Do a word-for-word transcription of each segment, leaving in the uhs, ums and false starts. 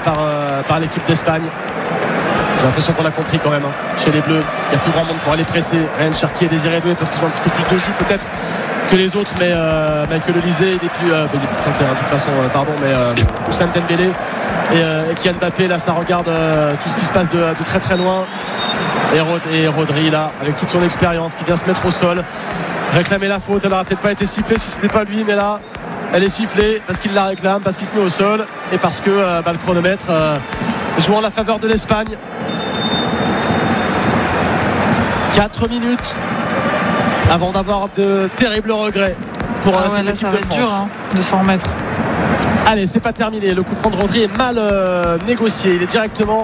par, euh, par l'équipe d'Espagne. J'ai l'impression qu'on a compris quand même, hein. Chez les Bleus, il n'y a plus grand monde pour aller presser. Ryan Cherki et Désiré Doué parce qu'ils ont un petit peu plus de jus peut-être que les autres, mais euh, Michael Olise il est plus, euh, il est plus sur le terrain de toute façon, euh, pardon, mais euh, Ousmane Dembélé et, euh, et Kylian Mbappé, là ça regarde euh, tout ce qui se passe de, de très très loin. Et, Rod, et Rodri là, avec toute son expérience, qui vient se mettre au sol, réclamer la faute. Elle n'aurait peut-être pas été sifflée si c'était pas lui, mais là elle est sifflée parce qu'il la réclame, parce qu'il se met au sol et parce que euh, bah, le chronomètre euh, joue en la faveur de l'Espagne. quatre minutes avant d'avoir de terribles regrets pour ah euh, ouais, cette là, équipe ça de va France. être dur hein, de s'en remettre. Allez, c'est pas terminé. Le coup franc de Rodri est mal euh, négocié. Il est directement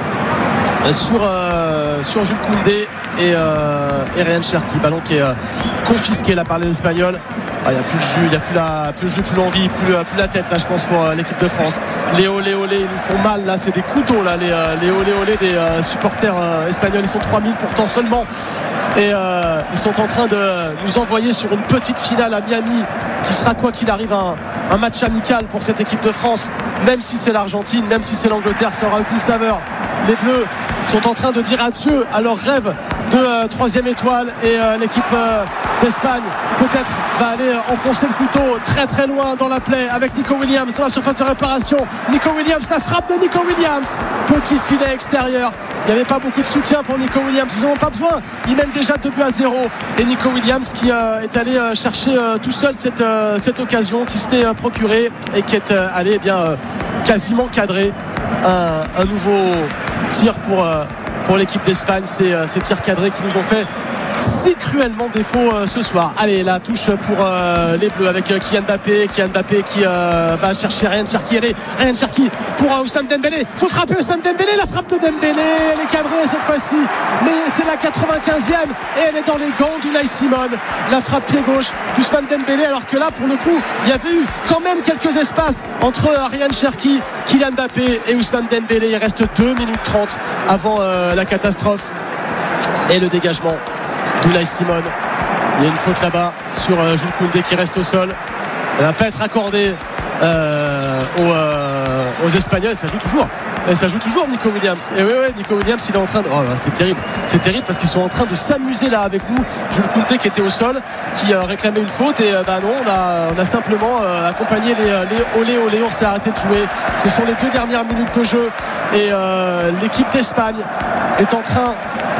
euh, sur, euh, sur Jules Koundé et, euh, et Ryan Cherki. Ballon qui est euh, confisqué là par les Espagnols. Il n'y a plus le jus, il n'y a plus, la, plus le jeu, plus l'envie, plus, plus la tête là je pense pour euh, l'équipe de France. Les olé olé, ils nous font mal là, c'est des couteaux là, les, euh, les olé olé des euh, supporters euh, espagnols. Ils sont trois mille pourtant seulement. Et euh, ils sont en train de nous envoyer sur une petite finale à Miami qui sera quoi qu'il arrive un, un match amical pour cette équipe de France. Même si c'est l'Argentine, même si c'est l'Angleterre, ça n'aura aucune saveur. Les Bleus sont en train de dire adieu à leur rêve de euh, troisième étoile et euh, l'équipe euh, d'Espagne peut-être va aller euh, enfoncer le couteau très très loin dans la plaie avec Nico Williams dans la surface de réparation. Nico Williams, la frappe de Nico Williams, petit filet extérieur. Il n'y avait pas beaucoup de soutien pour Nico Williams, ils n'en ont pas besoin, ils mènent déjà deux buts à zéro et Nico Williams qui euh, est allé euh, chercher euh, tout seul cette, euh, cette occasion qui s'était euh, procurée et qui est euh, allé eh bien euh, quasiment cadrer un, un nouveau tir pour, euh, pour l'équipe d'Espagne. C'est euh, ces tirs cadrés qui nous ont fait si cruellement défaut euh, ce soir. Allez, la touche pour euh, les Bleus avec euh, Kylian Mbappé Kylian Mbappé qui euh, va chercher Ryan Cherki. Allez, Ryan Cherki pour euh, Ousmane Dembélé, faut frapper Ousmane Dembélé, la frappe de Dembélé elle est cadrée cette fois-ci, mais c'est la quatre-vingt-quinzième et elle est dans les gants d'Unai Simon, la frappe pied gauche d'Ousmane Dembélé, alors que là pour le coup il y avait eu quand même quelques espaces entre euh, Ryan Cherki, Kylian Mbappé et Ousmane Dembélé. Il reste deux minutes trente avant euh, la catastrophe et le dégagement d'Unai Simon. Il y a une faute là-bas sur euh, Jules Koundé qui reste au sol. Elle ne va pas être accordée euh, aux, euh, aux Espagnols. Et ça joue toujours. Et ça joue toujours Nico Williams. Et oui, oui, Nico Williams, il est en train de. Oh là, c'est terrible. C'est terrible parce qu'ils sont en train de s'amuser là avec nous. Jules Koundé qui était au sol, qui euh, réclamait une faute. Et euh, bah non, on a, on a simplement euh, accompagné les, les olé olé. On s'est arrêté de jouer. Ce sont les deux dernières minutes de jeu. Et euh, l'équipe d'Espagne est en train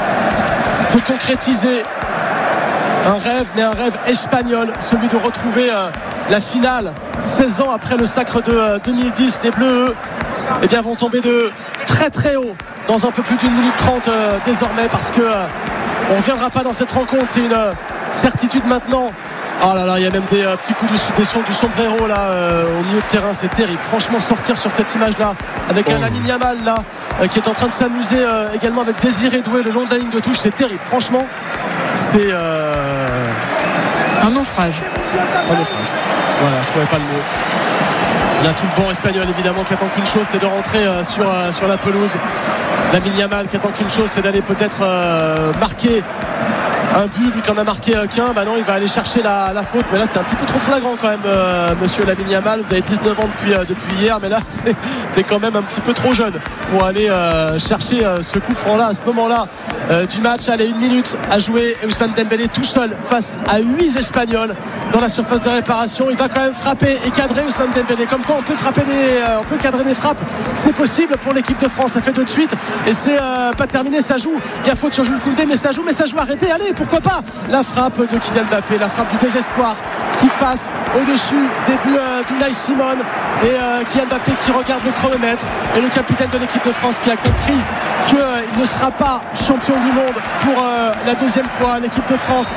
de concrétiser un rêve, mais un rêve espagnol, celui de retrouver euh, la finale seize ans après le sacre de euh, deux mille dix. Les Bleus, eux, eh bien, vont tomber de très très haut dans un peu plus d'une minute trente euh, désormais, parce que euh, on ne reviendra pas dans cette rencontre, c'est une euh, certitude maintenant. Oh là là, il y a même des euh, petits coups du, des sons, du sombrero là euh, au milieu de terrain, c'est terrible. Franchement, sortir sur cette image là avec oh. un Lamine Yamal là euh, qui est en train de s'amuser euh, également avec Désiré Doué le long de la ligne de touche, c'est terrible. Franchement, c'est euh... un naufrage. Un naufrage. Voilà, je trouvais pas le mot. Il y a tout le banc espagnol évidemment qui attend qu'une chose, c'est de rentrer euh, sur, euh, sur la pelouse. Lamine Yamal qui attend qu'une chose, c'est d'aller peut-être euh, marquer un but, lui qui en a marqué euh, qu'un. Bah non, il va aller chercher la, la faute, mais là c'était un petit peu trop flagrant quand même, euh, monsieur Lamine Yamal. Vous avez dix-neuf ans depuis, euh, depuis hier, mais là c'était quand même un petit peu trop jeune pour aller euh, chercher euh, ce coup franc là à ce moment là euh, du match. Allez, une minute à jouer et Ousmane Dembélé tout seul face à huit Espagnols dans la surface de réparation. Il va quand même frapper et cadrer Ousmane Dembélé. Comme quoi on peut frapper des, euh, on peut cadrer des frappes, c'est possible pour l'équipe de France. Ça fait deux de suite et c'est euh, pas terminé, ça joue. Il y a faute sur Jules Koundé, mais ça joue, mais ça joue arrêté. Allez, pourquoi pas la frappe de Kylian Mbappé, la frappe du désespoir qui passe au-dessus des buts euh, d'Unai Simon et euh, Kylian Mbappé qui regarde le chronomètre et le capitaine de l'équipe de France qui a compris qu'il euh, ne sera pas champion du monde pour euh, la deuxième fois. L'équipe de France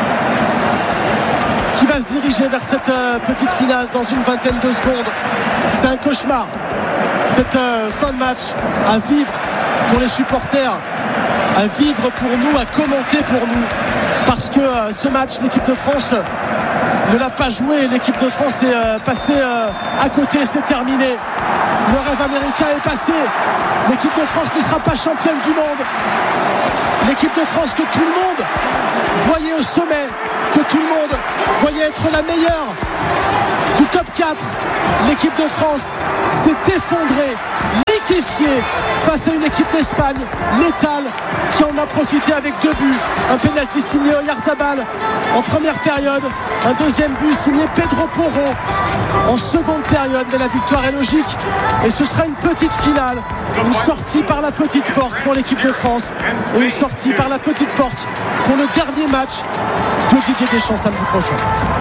qui va se diriger vers cette euh, petite finale dans une vingtaine de secondes. C'est un cauchemar cette euh, fin de match à vivre pour les supporters, à vivre pour nous, à commenter pour nous, parce que euh, ce match, l'équipe de France ne l'a pas joué. L'équipe de France est euh, passée euh, à côté, c'est terminé. Le rêve américain est passé. L'équipe de France ne sera pas championne du monde. L'équipe de France que tout le monde voyait au sommet, que tout le monde voyait être la meilleure du top quatre. L'équipe de France s'est effondrée liquéfié face à une équipe d'Espagne létale qui en a profité avec deux buts. Un pénalty signé Oyarzabal en première période, un deuxième but signé Pedro Porro en seconde période. Mais la victoire est logique et ce sera une petite finale, une sortie par la petite porte pour l'équipe de France et une sortie par la petite porte pour le dernier match de Didier Deschamps samedi prochain.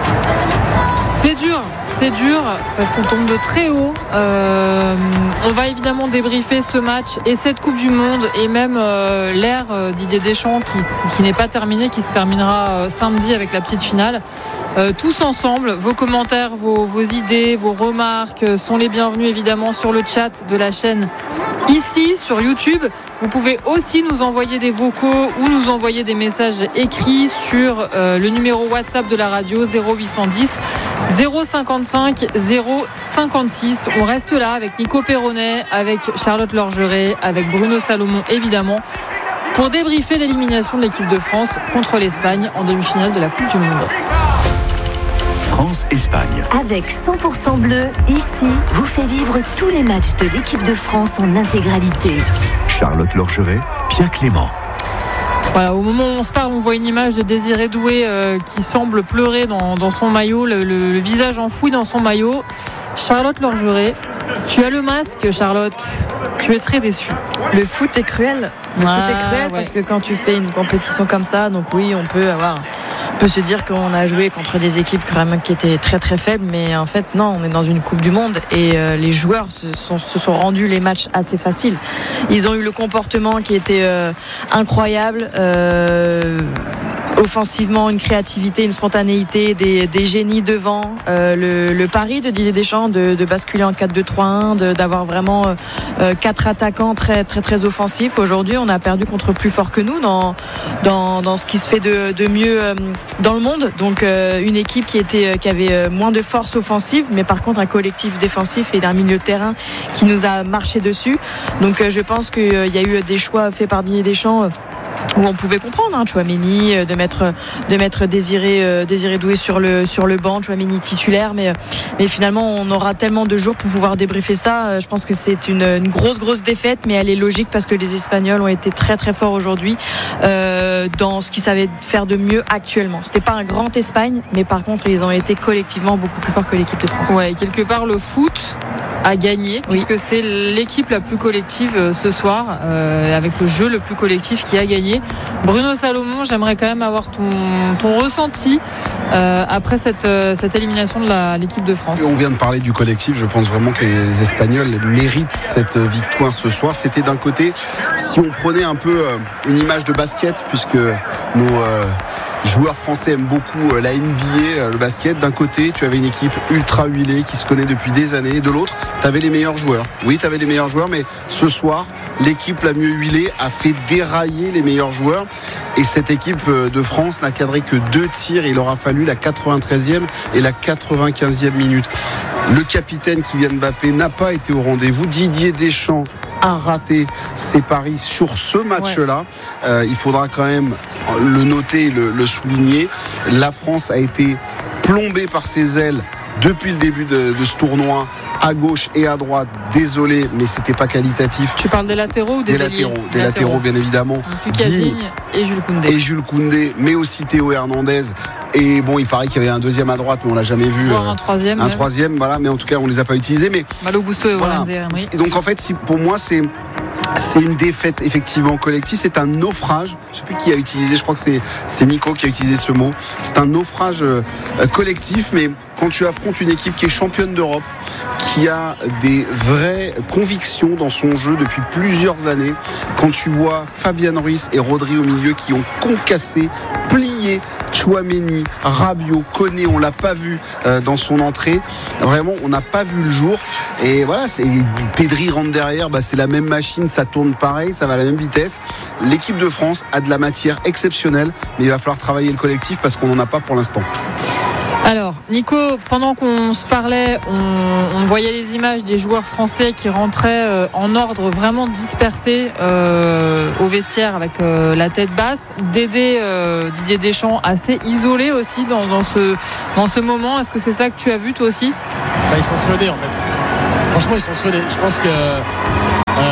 C'est dur, c'est dur parce qu'on tombe de très haut. Euh, on va évidemment débriefer ce match et cette Coupe du Monde et même euh, l'ère euh, Didier Deschamps qui, qui n'est pas terminée, qui se terminera euh, samedi avec la petite finale. Euh, tous ensemble, vos commentaires, vos, vos idées, vos remarques sont les bienvenus évidemment sur le chat de la chaîne ici sur YouTube. Vous pouvez aussi nous envoyer des vocaux ou nous envoyer des messages écrits sur euh, le numéro WhatsApp de la radio zéro huit cent dix zéro cinquante-cinq zéro cinquante-six. On reste là avec Nico Perronnet, avec Charlotte Lorgeret, avec Bruno Salomon évidemment, pour débriefer l'élimination de l'équipe de France contre l'Espagne en demi-finale de la Coupe du Monde. France-Espagne. Avec cent pour cent bleu, ici, vous fait vivre tous les matchs de l'équipe de France en intégralité. Charlotte Lorgeret, Pierre Clément. Voilà, au moment où on se parle, on voit une image de Désiré Doué euh, qui semble pleurer dans, dans son maillot, le, le, le visage enfoui dans son maillot. Charlotte Lorgeret, tu as le masque, Charlotte. Tu es très déçue. Le foot est cruel. Le ah, foot est cruel ouais. Parce que quand tu fais une compétition comme ça, donc oui, on peut avoir... On peut se dire qu'on a joué contre des équipes vraiment qui étaient très très faibles, mais en fait non, on est dans une Coupe du Monde et euh, les joueurs se sont, se sont rendus les matchs assez faciles. Ils ont eu le comportement qui était euh, incroyable, euh, offensivement une créativité, une spontanéité, des, des génies devant. Euh, le, le pari de Didier Deschamps de, de basculer en quatre deux trois un, de, d'avoir vraiment euh, quatre attaquants très très très offensifs. Aujourd'hui, on a perdu contre plus fort que nous dans dans, dans ce qui se fait de, de mieux euh, dans le monde. Donc euh, une équipe qui était qui avait moins de force offensive, mais par contre un collectif défensif et un milieu de terrain qui nous a marché dessus. Donc euh, je pense qu'il euh, y a eu des choix faits par Didier Deschamps. Euh, où on pouvait comprendre, hein, Tchouaméni, de mettre, de mettre Désiré, euh, Désiré Doué sur le, sur le banc, Tchouaméni titulaire, mais, mais finalement on aura tellement de jours pour pouvoir débriefer ça. Je pense que c'est une, une grosse grosse défaite, mais elle est logique parce que les Espagnols ont été très très forts aujourd'hui euh, dans ce qu'ils savaient faire de mieux actuellement. C'était pas un grand Espagne, mais par contre ils ont été collectivement beaucoup plus forts que l'équipe de France. Ouais, quelque part le foot a gagné, oui. Puisque c'est l'équipe la plus collective ce soir, euh, avec le jeu le plus collectif qui a gagné. Bruno Salomon, j'aimerais quand même avoir ton, ton ressenti euh, après cette, cette élimination de la, l'équipe de France. On vient de parler du collectif, je pense vraiment que les Espagnols méritent cette victoire ce soir. C'était d'un côté, si on prenait un peu une image de basket, puisque nos... Euh, joueurs français aiment beaucoup la N B A, le basket. D'un côté, tu avais une équipe ultra huilée qui se connaît depuis des années. De l'autre, tu avais les meilleurs joueurs. Oui, tu avais les meilleurs joueurs, mais ce soir, l'équipe la mieux huilée a fait dérailler les meilleurs joueurs. Et cette équipe de France n'a cadré que deux tirs. Il aura fallu la quatre-vingt-treizième et la quatre-vingt-quinzième minute. Le capitaine Kylian Mbappé n'a pas été au rendez-vous. Didier Deschamps a raté ses paris sur ce match-là. Ouais. Euh, il faudra quand même le noter, le, le souligner. La France a été plombée par ses ailes depuis le début de, de ce tournoi, à gauche et à droite. Désolé, mais c'était pas qualitatif. Tu parles des latéraux ou des, des latéraux, des latéraux, latéraux, bien évidemment. Digne et Jules Koundé. Et Jules Koundé, mais aussi Théo Hernandez. Et bon, il paraît qu'il y avait un deuxième à droite, mais on l'a jamais vu. Voire un troisième. Un même. troisième, voilà. Mais en tout cas, on les a pas utilisés. Mais Malo Gusto et voilà. Emery. Et donc en fait, si, pour moi, c'est c'est une défaite effectivement collective. C'est un naufrage. Je sais plus qui a utilisé. Je crois que c'est c'est Nico qui a utilisé ce mot. C'est un naufrage euh, collectif. Mais quand tu affrontes une équipe qui est championne d'Europe, qui a des vraies convictions dans son jeu depuis plusieurs années, quand tu vois Fabian Ruiz et Rodri au milieu qui ont concassé, plié Tchouaméni, Rabiot, Koné, on l'a pas vu euh, dans son entrée. Vraiment, on n'a pas vu le jour. Et voilà, c'est Pedri rentre derrière, bah, c'est la même machine, ça tourne pareil, ça va à la même vitesse. L'équipe de France a de la matière exceptionnelle, mais il va falloir travailler le collectif parce qu'on n'en a pas pour l'instant. Alors, Nico, pendant qu'on se parlait, on, on voyait les images des joueurs français qui rentraient euh, en ordre vraiment dispersés euh, au vestiaire avec euh, la tête basse. Dédé, euh, Didier Deschamps, assez isolé aussi dans, dans, ce, dans ce moment. Est-ce que c'est ça que tu as vu toi aussi ? Bah, ils sont soudés en fait. Franchement, ils sont soudés. Je pense que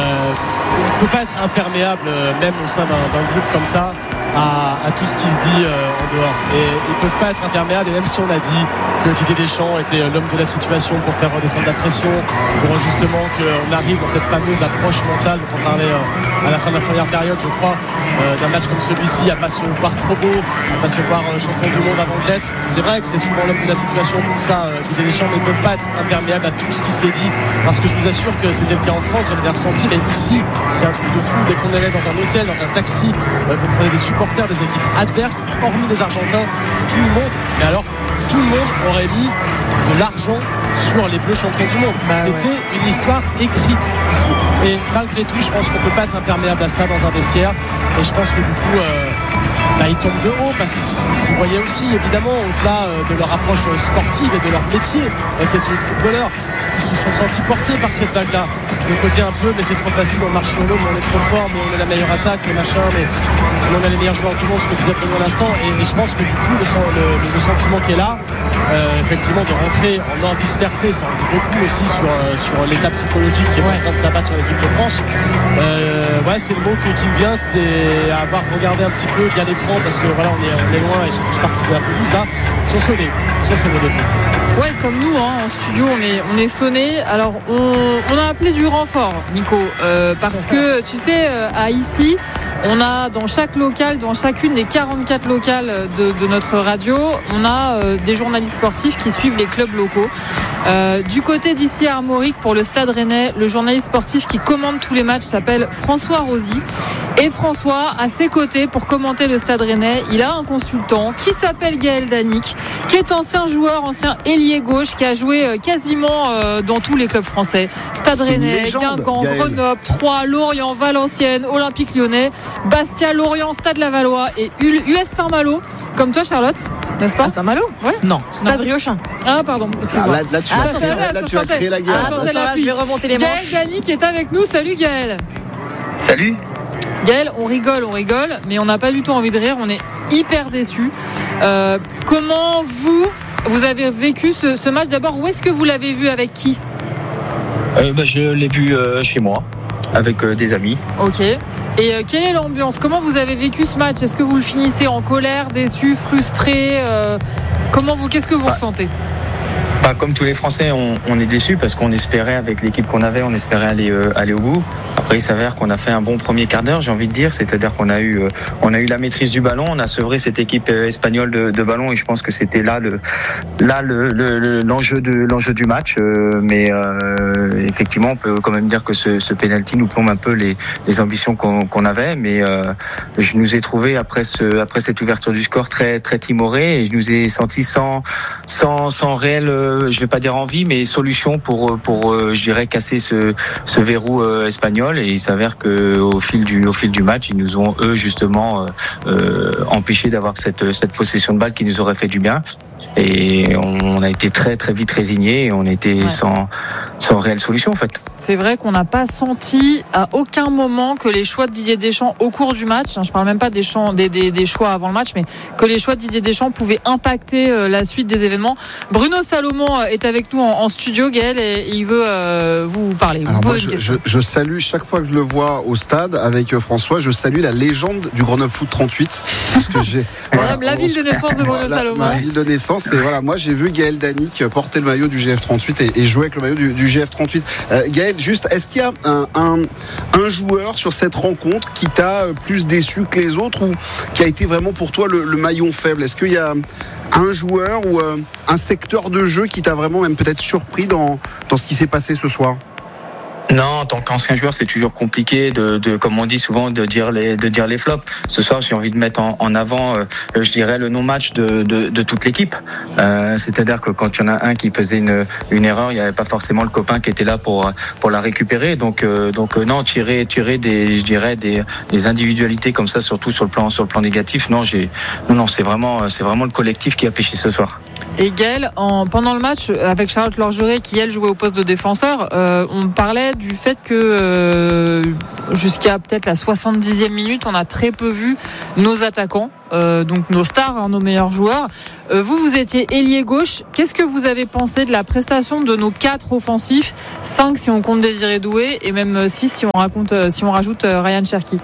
peut pas être imperméable, euh, même au sein d'un, d'un groupe comme ça, à, à tout ce qui se dit euh, en dehors. Et ils peuvent pas être imperméables. Et même si on a dit que Didier Deschamps était l'homme de la situation pour faire redescendre la pression, pour justement qu'on arrive dans cette fameuse approche mentale dont on parlait euh, à la fin de la première période, je crois, euh, d'un match comme celui-ci, à pas se voir trop beau, à pas se voir euh, champion du monde avant de l'être. C'est vrai que c'est souvent l'homme de la situation pour ça, euh, Didier Deschamps, mais ils peuvent pas être imperméables à tout ce qui s'est dit, parce que je vous assure que c'était le cas en France, j'en ai ressenti, mais ici c'est un truc de fou. Dès qu'on allait dans un hôtel, dans un taxi, euh, qu'on prenait des supporters des équipes adverses, hormis les Argentins, tout le monde, mais alors tout le monde aurait mis de l'argent sur les Bleus champions du monde. Bah, c'était ouais. une histoire écrite ici. Et malgré tout, je pense qu'on peut pas être imperméable à ça dans un vestiaire. Et je pense que du coup, euh, bah, ils tombent de haut parce qu'ils s'y voyaient aussi, évidemment, au-delà de leur approche sportive et de leur métier, qui est celui de footballeur. Ils se sont sentis portés par cette vague-là. Le côté un peu, mais c'est trop facile, on marche sur l'eau, mais on est trop fort, mais on est la meilleure attaque, le machin, mais on a les meilleurs joueurs du monde, ce que disait Bruno à l'instant. Et, et je pense que du coup, le, le, le sentiment qui est là, euh, effectivement, de rentrer en ordre dispersé, ça en dit beaucoup aussi sur, euh, sur l'état psychologique qui est ouais. en train de s'abattre sur l'équipe de France. Euh, ouais, c'est le mot qui, qui me vient, c'est avoir regardé un petit peu via l'écran, parce que voilà, on est, on est loin, ils sont tous partis de la pelouse là. Ils sont sonnés, ils sont sonnés depuis. Ouais, comme nous, hein, en studio, on est, on est sonné. Alors, on, on a appelé du renfort, Nico, euh, parce que, tu sais, à ici, on a dans chaque local, dans chacune des quarante-quatre locales de, de notre radio, on a euh, des journalistes sportifs qui suivent les clubs locaux. Euh, du côté d'ici à Armorique, pour le Stade Rennais, le journaliste sportif qui commande tous les matchs s'appelle François Rosy. Et François, à ses côtés, pour commenter le Stade Rennais, il a un consultant qui s'appelle Gaël Danic, qui est ancien joueur, ancien ailier gauche, qui a joué quasiment euh, dans tous les clubs français. Stade C'est Rennais, Guingamp, Grenoble, Troyes, Lorient, Valenciennes, Olympique Lyonnais, Bastia, Lorient, Stade Lavallois et U S Saint-Malo. Comme toi, Charlotte, n'est-ce pas? Ah, Saint-Malo? Ouais. Non, Stade non. Riochin. Ah, pardon. Ah, là, là, tu, ah, vas, créer, là, là, tu vas créer la guerre. Ah, attention, là, je vais remonter les manches. Gaël Danic est avec nous. Salut Gaël. Salut. Gaël, on rigole, on rigole, mais on n'a pas du tout envie de rire. On est hyper déçus. Euh, comment vous, vous avez vécu ce, ce match? D'abord, où est-ce que vous l'avez vu? Avec qui? euh, bah, Je l'ai vu euh, chez moi, avec euh, des amis. Ok. Et euh, quelle est l'ambiance? Comment vous avez vécu ce match? Est-ce que vous le finissez en colère, déçu, frustré? euh, Comment vous, qu'est-ce que vous bah. ressentez? Bah, comme tous les Français, on, on est déçus parce qu'on espérait, avec l'équipe qu'on avait, on espérait aller euh, aller au bout. Après, il s'avère qu'on a fait un bon premier quart d'heure, j'ai envie de dire, c'est-à-dire qu'on a eu euh, on a eu la maîtrise du ballon, on a sevré cette équipe euh, espagnole de, de ballon, et je pense que c'était là le là le, le l'enjeu de l'enjeu du match. Euh, mais euh, effectivement, on peut quand même dire que ce, ce penalty nous plombe un peu les les ambitions qu'on, qu'on avait. Mais euh, je nous ai trouvé après ce après cette ouverture du score très très timoré, et je nous ai senti sans sans sans réel euh, je vais pas dire envie, mais solution pour pour je dirais casser ce ce verrou espagnol. Et il s'avère que au fil du au fil du match, ils nous ont eux justement euh, empêché d'avoir cette cette possession de balle qui nous aurait fait du bien. Et on a été très très vite résignés, et on était ouais. sans sans réelle solution en fait. C'est vrai qu'on n'a pas senti à aucun moment que les choix de Didier Deschamps au cours du match, hein, je parle même pas des, champs, des, des, des choix avant le match, mais que les choix de Didier Deschamps pouvaient impacter euh, la suite des événements. Bruno Salomon est avec nous en, en studio, Gaël, et, et il veut euh, vous parler. Vous Alors moi, je, je, je salue chaque fois que je le vois au stade avec François, je salue la légende du Grenoble Foot trente-huit, parce que j'ai voilà, la ville de naissance de Bruno la, Salomon. Ma ville de naissance, et voilà, moi j'ai vu Gaël Danic porter le maillot du G F trente-huit et, et jouer avec le maillot du, du G F trente-huit. Euh, Gaël, juste, est-ce qu'il y a un, un, un joueur sur cette rencontre qui t'a plus déçu que les autres, ou qui a été vraiment pour toi le, le maillon faible? Est-ce qu'il y a un joueur ou euh, un secteur de jeu qui t'a vraiment même peut-être surpris dans, dans ce qui s'est passé ce soir? Non, en tant qu'ancien joueur, c'est toujours compliqué de, de, comme on dit souvent, de dire les, de dire les flops. Ce soir, j'ai envie de mettre en, en avant, euh, je dirais, le non-match de, de, de toute l'équipe. Euh, c'est-à-dire que quand il y en a un qui faisait une, une erreur, il n'y avait pas forcément le copain qui était là pour, pour la récupérer. Donc, euh, donc euh, non, tirer, tirer des, je dirais, des, des individualités comme ça, surtout sur le plan, sur le plan négatif. Non, j'ai, non, non, c'est vraiment, c'est vraiment le collectif qui a pêché ce soir. Et Gaël, en, pendant le match, avec Charlotte Lorgeret, qui elle jouait au poste de défenseur, euh, on parlait du fait que euh, jusqu'à peut-être la soixante-dixième minute, on a très peu vu nos attaquants, euh, donc nos stars, hein, nos meilleurs joueurs. Euh, vous, vous étiez ailier gauche. Qu'est-ce que vous avez pensé de la prestation de nos quatre offensifs, cinq si on compte Désiré Doué, et même six si on, raconte, si on rajoute Ryan Cherki?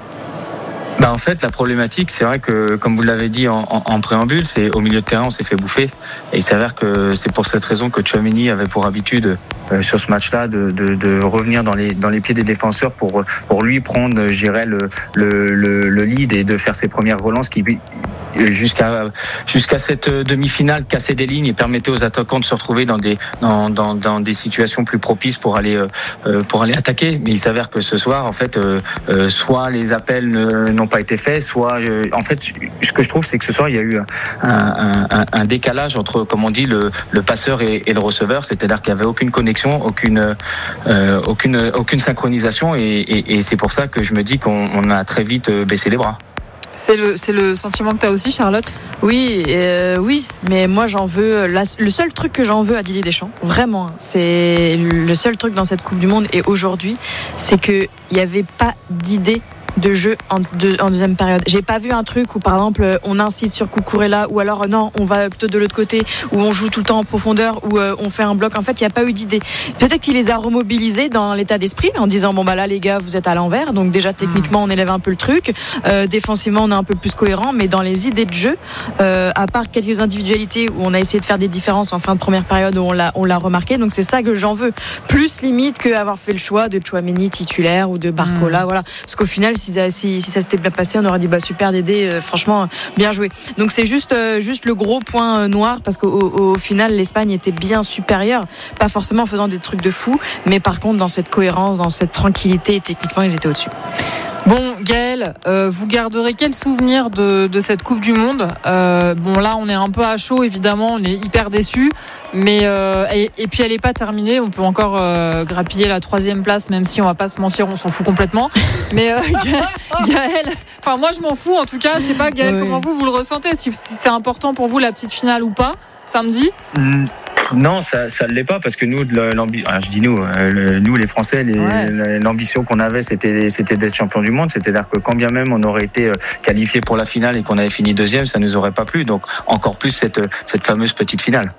Bah en fait, la problématique, c'est vrai que, comme vous l'avez dit en, en, en préambule, c'est au milieu de terrain, on s'est fait bouffer. Et il s'avère que c'est pour cette raison que Tchouaméni avait pour habitude, euh, sur ce match-là, de, de, de revenir dans les, dans les pieds des défenseurs pour, pour lui prendre, je dirais, le, le, le, le lead et de faire ses premières relances qui, jusqu'à, jusqu'à cette demi-finale, casser des lignes et permettait aux attaquants de se retrouver dans des, dans, dans, dans des situations plus propices pour aller, euh, pour aller attaquer. Mais il s'avère que ce soir, en fait, euh, euh, soit les appels ne, n'ont pas été faits, soit euh, en fait ce que je trouve c'est que ce soir il y a eu un, un, un, un décalage entre, comme on dit, le, le passeur et, et le receveur, c'est-à-dire qu'il n'y avait aucune connexion, aucune euh, aucune aucune synchronisation et, et, et c'est pour ça que je me dis qu'on on a très vite baissé les bras. C'est le, c'est le sentiment que tu as aussi, Charlotte? Oui, euh, oui, mais moi j'en veux. La, le seul truc que j'en veux à Didier Deschamps, vraiment, c'est le seul truc dans cette Coupe du Monde et aujourd'hui, c'est qu'il n'y avait pas d'idée de jeu en, de, en deuxième période. J'ai pas vu un truc où par exemple on insiste sur Cucurella ou alors non on va plutôt de l'autre côté où on joue tout le temps en profondeur ou euh, on fait un bloc. En fait il n'y a pas eu d'idée. Peut-être qu'il les a remobilisés dans l'état d'esprit en disant bon bah là les gars vous êtes à l'envers donc déjà techniquement on élève un peu le truc, euh, défensivement on est un peu plus cohérent, mais dans les idées de jeu euh, à part quelques individualités où on a essayé de faire des différences en fin de première période où on l'a, on l'a remarqué, donc c'est ça que j'en veux plus limite qu'avoir fait le choix de Tchouaméni titulaire ou de Barcola. Mmh. Voilà, parce qu'au final si Si, si ça s'était bien passé, on aurait dit bah super Dédé, euh, franchement bien joué. Donc c'est juste euh, juste le gros point euh, noir parce qu'au au, au final l'Espagne était bien supérieure, pas forcément en faisant des trucs de fou, mais par contre dans cette cohérence, dans cette tranquillité, techniquement ils étaient au-dessus. Bon, Gaël, euh, vous garderez quel souvenir de, de cette Coupe du Monde? euh, Bon, là, on est un peu à chaud, évidemment, on est hyper déçus. Mais euh, et, et puis, elle n'est pas terminée. On peut encore euh, grappiller la troisième place, même si on va pas se mentir, on s'en fout complètement. Mais euh, Gaël, enfin, moi, je m'en fous. En tout cas, je sais pas, Gaël, oui. Comment vous vous le ressentez? Si, si c'est important pour vous la petite finale ou pas, samedi? mmh. Non, ça, ça ne l'est pas parce que nous, l'ambition, je dis nous, le, nous les Français, les, ouais. l'ambition qu'on avait, c'était, c'était d'être champion du monde. C'est-à-dire que quand bien même on aurait été qualifié pour la finale et qu'on avait fini deuxième, ça nous aurait pas plu. Donc encore plus cette, cette fameuse petite finale.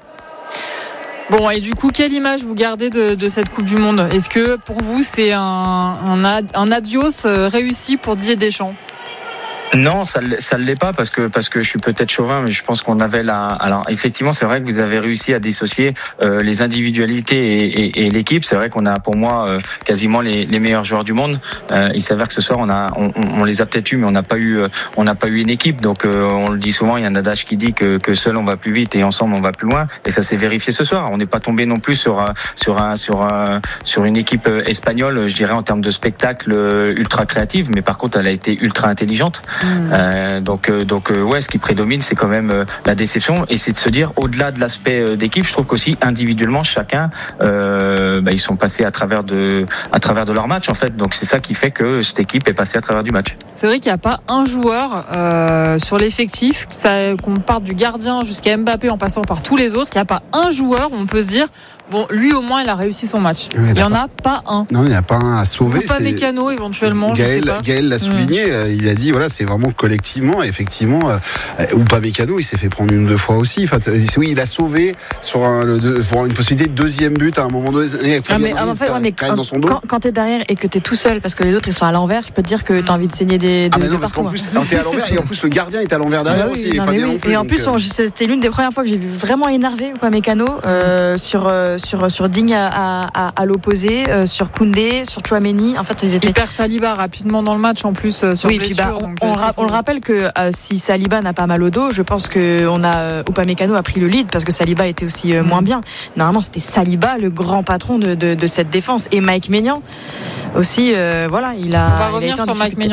Bon, et du coup, quelle image vous gardez de, de cette Coupe du Monde? Est-ce que pour vous, c'est un, un, ad, un adios réussi pour Didier Deschamps? Non, ça ça ne l'est pas parce que parce que je suis peut-être chauvin, mais je pense qu'on avait la. Alors effectivement, c'est vrai que vous avez réussi à dissocier euh, les individualités et, et, et l'équipe. C'est vrai qu'on a pour moi euh, quasiment les, les meilleurs joueurs du monde. Euh, il s'avère que ce soir on a on, on les a peut-être eu, mais on n'a pas eu on n'a pas eu une équipe. Donc euh, on le dit souvent, il y a un adage qui dit que que seul on va plus vite et ensemble on va plus loin. Et ça s'est vérifié ce soir. On n'est pas tombé non plus sur un, sur un sur un, sur une équipe espagnole, je dirais en termes de spectacle ultra créative, mais par contre elle a été ultra intelligente. Mmh. Euh, donc, euh, donc euh, ouais, ce qui prédomine, c'est quand même euh, la déception, et c'est de se dire, au-delà de l'aspect euh, d'équipe, je trouve qu'aussi individuellement, chacun, euh, bah, ils sont passés à travers de, à travers de leur match en fait. Donc c'est ça qui fait que cette équipe est passée à travers du match. C'est vrai qu'il n'y a pas un joueur euh, sur l'effectif, ça, qu'on parte du gardien jusqu'à Mbappé en passant par tous les autres, il n'y a pas un joueur où on peut se dire, bon, lui au moins il a réussi son match. Oui, il n'y en a pas un. Non, il n'y en a pas un à sauver. Ou pas Mécano éventuellement. Gaël, je sais pas. Gaël l'a souligné, mmh. il a dit voilà, c'est vraiment collectivement, effectivement, euh, ou pas Mécano, il s'est fait prendre une ou deux fois aussi. Enfin, oui, il a sauvé sur, un, le, de, sur une possibilité de deuxième but à un moment donné. Ah, mais, en fait, ouais, mais quand, dans son dos. Quand, quand t'es derrière et que t'es tout seul, parce que les autres ils sont à l'envers, je peux te dire que t'as envie de saigner des. De, ah, mais non, de parce partout, qu'en plus, t'es à l'envers et en plus le gardien est à l'envers derrière ah, oui, aussi. Non, et pas bien oui. non plus, et en donc, plus, on, c'était l'une des premières fois que j'ai vu vraiment énervé ou pas Mécano euh, sur euh, sur sur Digne à, à, à l'opposé, euh, sur Koundé, sur Tchouaméni. En fait, ils étaient. Il perd Saliba rapidement dans le match en plus euh, sur oui, blessure. Bah, on, donc, on, ra- on le rappelle que euh, si Saliba n'a pas mal au dos, je pense que on a euh, Upamecano a pris le lead parce que Saliba était aussi euh, moins bien. Normalement, c'était Saliba le grand patron de, de, de cette défense, et Mike Maignan aussi. Euh, voilà, il a. On va revenir sur Mike Maignan. Mike Maignan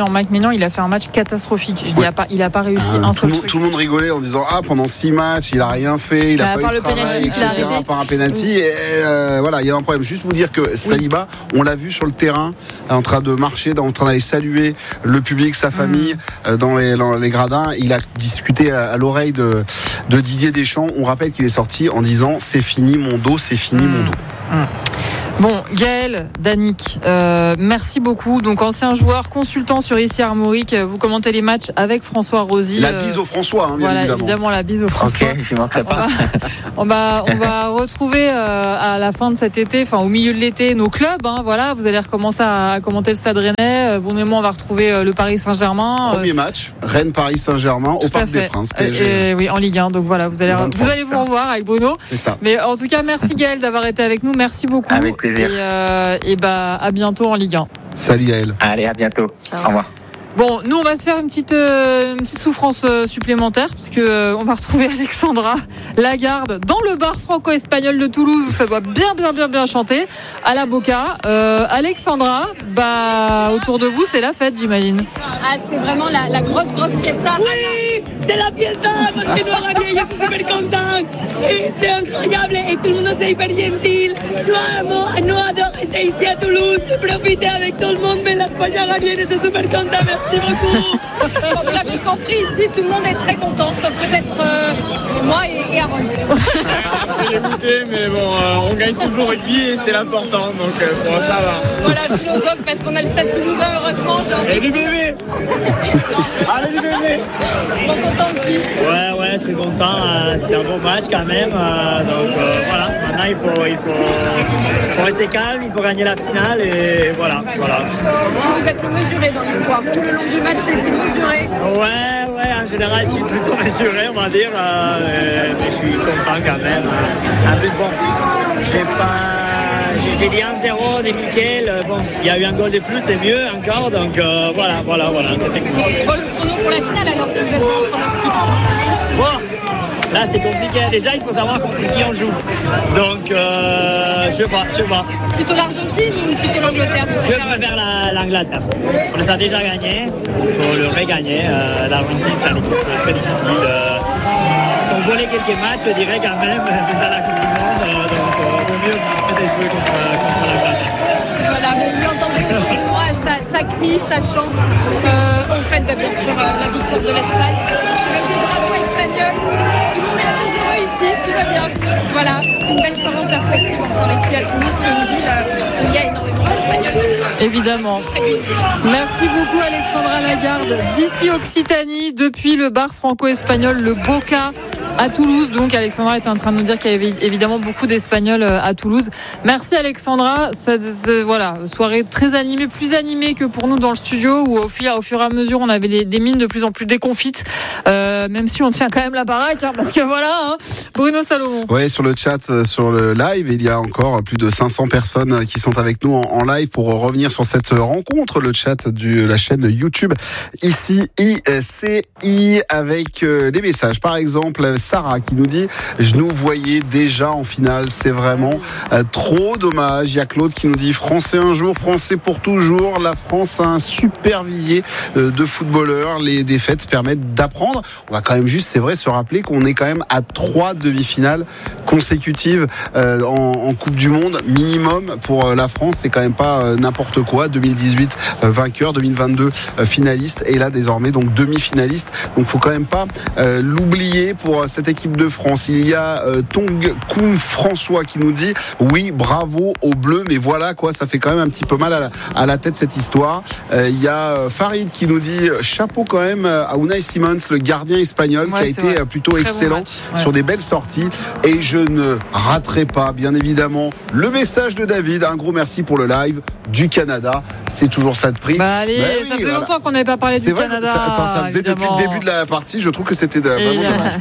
Maignan, il a fait un match catastrophique. Je dis, ouais. il, a pas, il a pas réussi ah, un tout seul le, truc. Tout le monde rigolait en disant ah pendant six matchs il a rien fait, il a bah, pas eu de travail, et cetera. Par un penalty. Oui. Et euh, voilà, il y a un problème. Juste vous dire que Saliba, oui. on l'a vu sur le terrain, en train de marcher, en train d'aller saluer le public, sa famille, mmh. dans, les, dans les gradins. Il a discuté à, à l'oreille de, de Didier Deschamps. On rappelle qu'il est sorti en disant c'est fini mon dos, c'est fini mmh. mon dos. Mmh. Bon, Gaël Danic, euh, merci beaucoup. Donc, ancien joueur, consultant sur Ici Armorique, vous commentez les matchs avec François Rosy. La bise au François, hein, bien voilà, évidemment. évidemment, la bise au François. Ok, je ne manquerai pas. On va, on va, on va retrouver euh, à la fin de cet été, enfin au milieu de l'été, nos clubs. Hein, voilà, vous allez recommencer à, à commenter le Stade Rennais. Bon, et moi, on va retrouver euh, le Paris Saint-Germain. Premier euh, match, Rennes-Paris Saint-Germain au Parc des Princes. P S G. Et, et, oui, en Ligue un. Donc voilà, vous allez, vous allez vous revoir avec Bruno. C'est ça. Mais en tout cas, merci Gaël d'avoir été avec nous. Merci beaucoup. Avec plaisir. Et, euh, et bah à bientôt en Ligue un. Salut Yael. Allez, à bientôt. Ciao. Au revoir. Bon, nous on va se faire une petite, euh, une petite souffrance euh, supplémentaire puisque euh, on va retrouver Alexandra Lagarde dans le bar franco-espagnol de Toulouse où ça doit bien bien bien bien chanter à la Boca. Euh, Alexandra, bah autour de vous c'est la fête j'imagine. Ah c'est vraiment la, la grosse grosse fiesta. Oui, c'est la fiesta parce que nous avons gagné, je suis super content et c'est incroyable et tout le monde c'est hyper gentil. Nous, nous, nous adorons être ici à Toulouse et profiter avec tout le monde mais l'Espagne a gagné et c'est super content. Merci beaucoup. Comme vous l'avez compris, ici, tout le monde est très content, sauf peut-être euh, moi et, et Aaron. J'ai goûté, mais bon, euh, on gagne toujours et puis c'est l'important, donc euh, bon, ça va. Voilà, philosophe, parce qu'on a le stade toulousain, heureusement. Et du bébé. Allez, du bébé. Bon, content aussi. Ouais, ouais, très content. Euh, c'était un bon match quand même. Euh, donc euh, voilà, maintenant il faut, il, faut, il faut rester calme, il faut gagner la finale et voilà. voilà. Vous êtes le mesuré dans l'histoire. Tout le long du match, c'est-il mesuré? Ouais, ouais, en général, je suis plutôt mesuré, on va dire. Euh, mais je suis content quand même. En plus, bon, j'ai pas. J'ai, j'ai dit un zéro des Mickaël. Bon, il y a eu un goal de plus, c'est mieux encore. Donc euh, voilà, voilà, voilà. C'était cool. Bon, le prono pour la finale alors, si vous êtes en pronostic. Bon. Là, c'est compliqué. Déjà, il faut savoir contre qui on joue. Donc, euh, je sais pas, je sais pas. Plutôt l'Argentine ou plutôt l'Angleterre? Je préfère la, l'Angleterre. On les a déjà gagnés. Il faut le regagner. Euh, L'Argentine, c'est une équipe très difficile. Euh, ils ont volé quelques matchs, je dirais quand même, dans la Coupe du Monde. Euh, donc, il euh, vaut mieux peut-être jouer contre, contre l'Angleterre. Voilà, vous l'entendez autour de moi, ça, ça crie, ça chante. Euh, au fait, bah, bien sûr, euh, la victoire de l'Espagne. Avec le drapeau espagnol. Tout le monde est très heureux ici, tout va bien. Voilà, une belle soirée en perspective encore ici à Toulouse, qui est une ville euh, où il y a énormément d'Espagnols. Évidemment. Merci beaucoup Alexandra Lagarde d'ici Occitanie, depuis le bar franco-espagnol Le Boca à Toulouse. Donc Alexandra était en train de nous dire qu'il y avait évidemment beaucoup d'Espagnols à Toulouse. Merci Alexandra. Ça, ça, voilà, soirée très animée, plus animée que pour nous dans le studio où au fur, au fur et à mesure on avait des, des mines de plus en plus déconfites, euh, même si on tient quand même la baraque, hein, parce que voilà, hein, Bruno Salomon. Ouais, sur le chat, sur le live, il y a encore plus de cinq cents personnes qui sont avec nous en, en live pour revenir sur cette rencontre. Le chat de la chaîne YouTube ici I C I avec des messages. Par exemple, Sarah qui nous dit « Je nous voyais déjà en finale, c'est vraiment euh, trop dommage ». Il y a Claude qui nous dit « Français un jour, Français pour toujours. La France a un super vivier euh, de footballeurs. Les défaites permettent d'apprendre ». On va quand même juste, c'est vrai, se rappeler qu'on est quand même à trois demi-finales consécutives euh, en, en Coupe du Monde minimum pour euh, la France. C'est quand même pas euh, n'importe quoi. deux mille dix-huit euh, vainqueur, deux mille vingt-deux euh, finaliste et là désormais donc demi-finaliste. Donc faut quand même pas euh, l'oublier pour euh, cette équipe de France. Il y a euh, Tong Koum François qui nous dit oui, bravo aux Bleus, mais voilà quoi, ça fait quand même un petit peu mal à la, à la tête cette histoire. Euh, il y a euh, Farid qui nous dit chapeau quand même à Unai Simons, le gardien espagnol, ouais, qui a été vrai. plutôt Très excellent bon ouais. sur des belles sorties. Et je ne raterai pas, bien évidemment, le message de David. Un gros merci pour le live du Canada. C'est toujours ça de prix. Bah allez, bah oui, ça faisait voilà. longtemps qu'on n'avait pas parlé C'est du vrai, Canada. Ça, attends, ça faisait évidemment. Depuis le début de la partie, je trouve que c'était de, vraiment dommage. Et il y a quand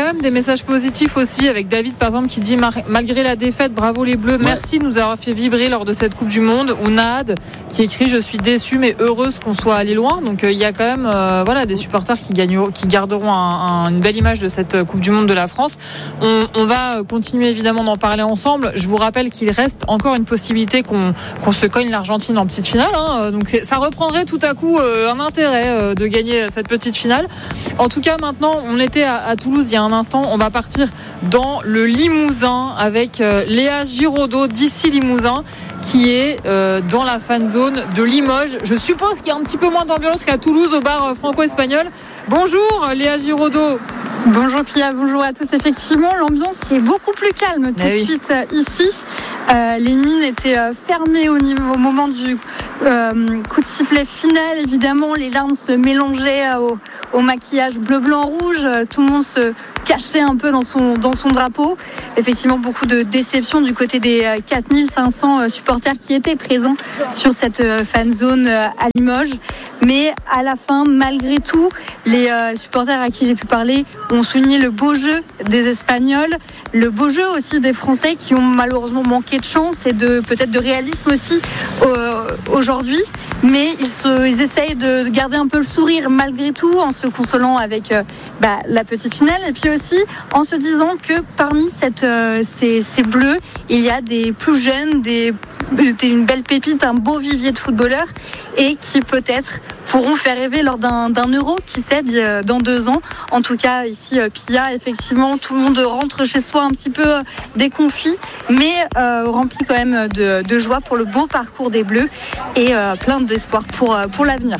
quand même des messages positifs aussi, avec David par exemple qui dit malgré la défaite, bravo les Bleus, ouais. Merci de nous avoir fait vibrer lors de cette Coupe du Monde. Ou Naad qui écrit je suis déçu mais heureuse qu'on soit allé loin. Donc il euh, y a quand même euh, voilà, des supporters qui, gagneront, qui garderont un, un, une belle image de cette Coupe du Monde de la France. On, on va continuer évidemment d'en parler ensemble. Je vous rappelle qu'il reste encore une possibilité qu'on, qu'on se cogne l'Argentine en petite finale, hein. Donc c'est, ça reprendrait tout à coup euh, un intérêt euh, de gagner cette petite finale. En tout cas maintenant on était à, à Toulouse il y a un instant, on va partir dans le Limousin avec euh, Léa Giraudot d'ici Limousin qui est euh, dans la fan zone de Limoges. Je suppose qu'il y a un petit peu moins d'ambiance qu'à Toulouse au bar euh, franco-espagnol. Bonjour Léa Giraudot. Bonjour Pia, bonjour à tous. Effectivement, l'ambiance est beaucoup plus calme tout de oui. suite euh, ici. Euh, les mines étaient euh, fermées au, niveau, au moment du euh, coup de sifflet final. Évidemment, les larmes se mélangeaient au, au maquillage bleu, blanc, rouge. Tout le monde se cachait un peu dans son, dans son drapeau. Effectivement, beaucoup de déception du côté des euh, quatre mille cinq cents supporters qui étaient présents sur cette euh, fan zone euh, à Limoges. Mais à la fin, malgré tout, les euh, supporters à qui j'ai pu parler ont souligné le beau jeu des Espagnols, le beau jeu aussi des Français qui ont malheureusement manqué de chance et de peut-être de réalisme aussi euh, aujourd'hui. Mais ils, se, ils essayent de garder un peu le sourire malgré tout en se consolant avec euh, bah, la petite finale et puis aussi en se disant que parmi cette, euh, ces, ces bleus, il y a des plus jeunes, des, des, une belle pépite, un beau vivier de footballeurs et qui peut-être pourront faire rêver lors d'un, d'un euro qui cède dans deux ans. En tout cas, ici, Pia, effectivement, tout le monde rentre chez soi un petit peu déconfit, mais euh, rempli quand même de, de joie pour le beau parcours des Bleus et euh, plein d'espoir pour, pour l'avenir.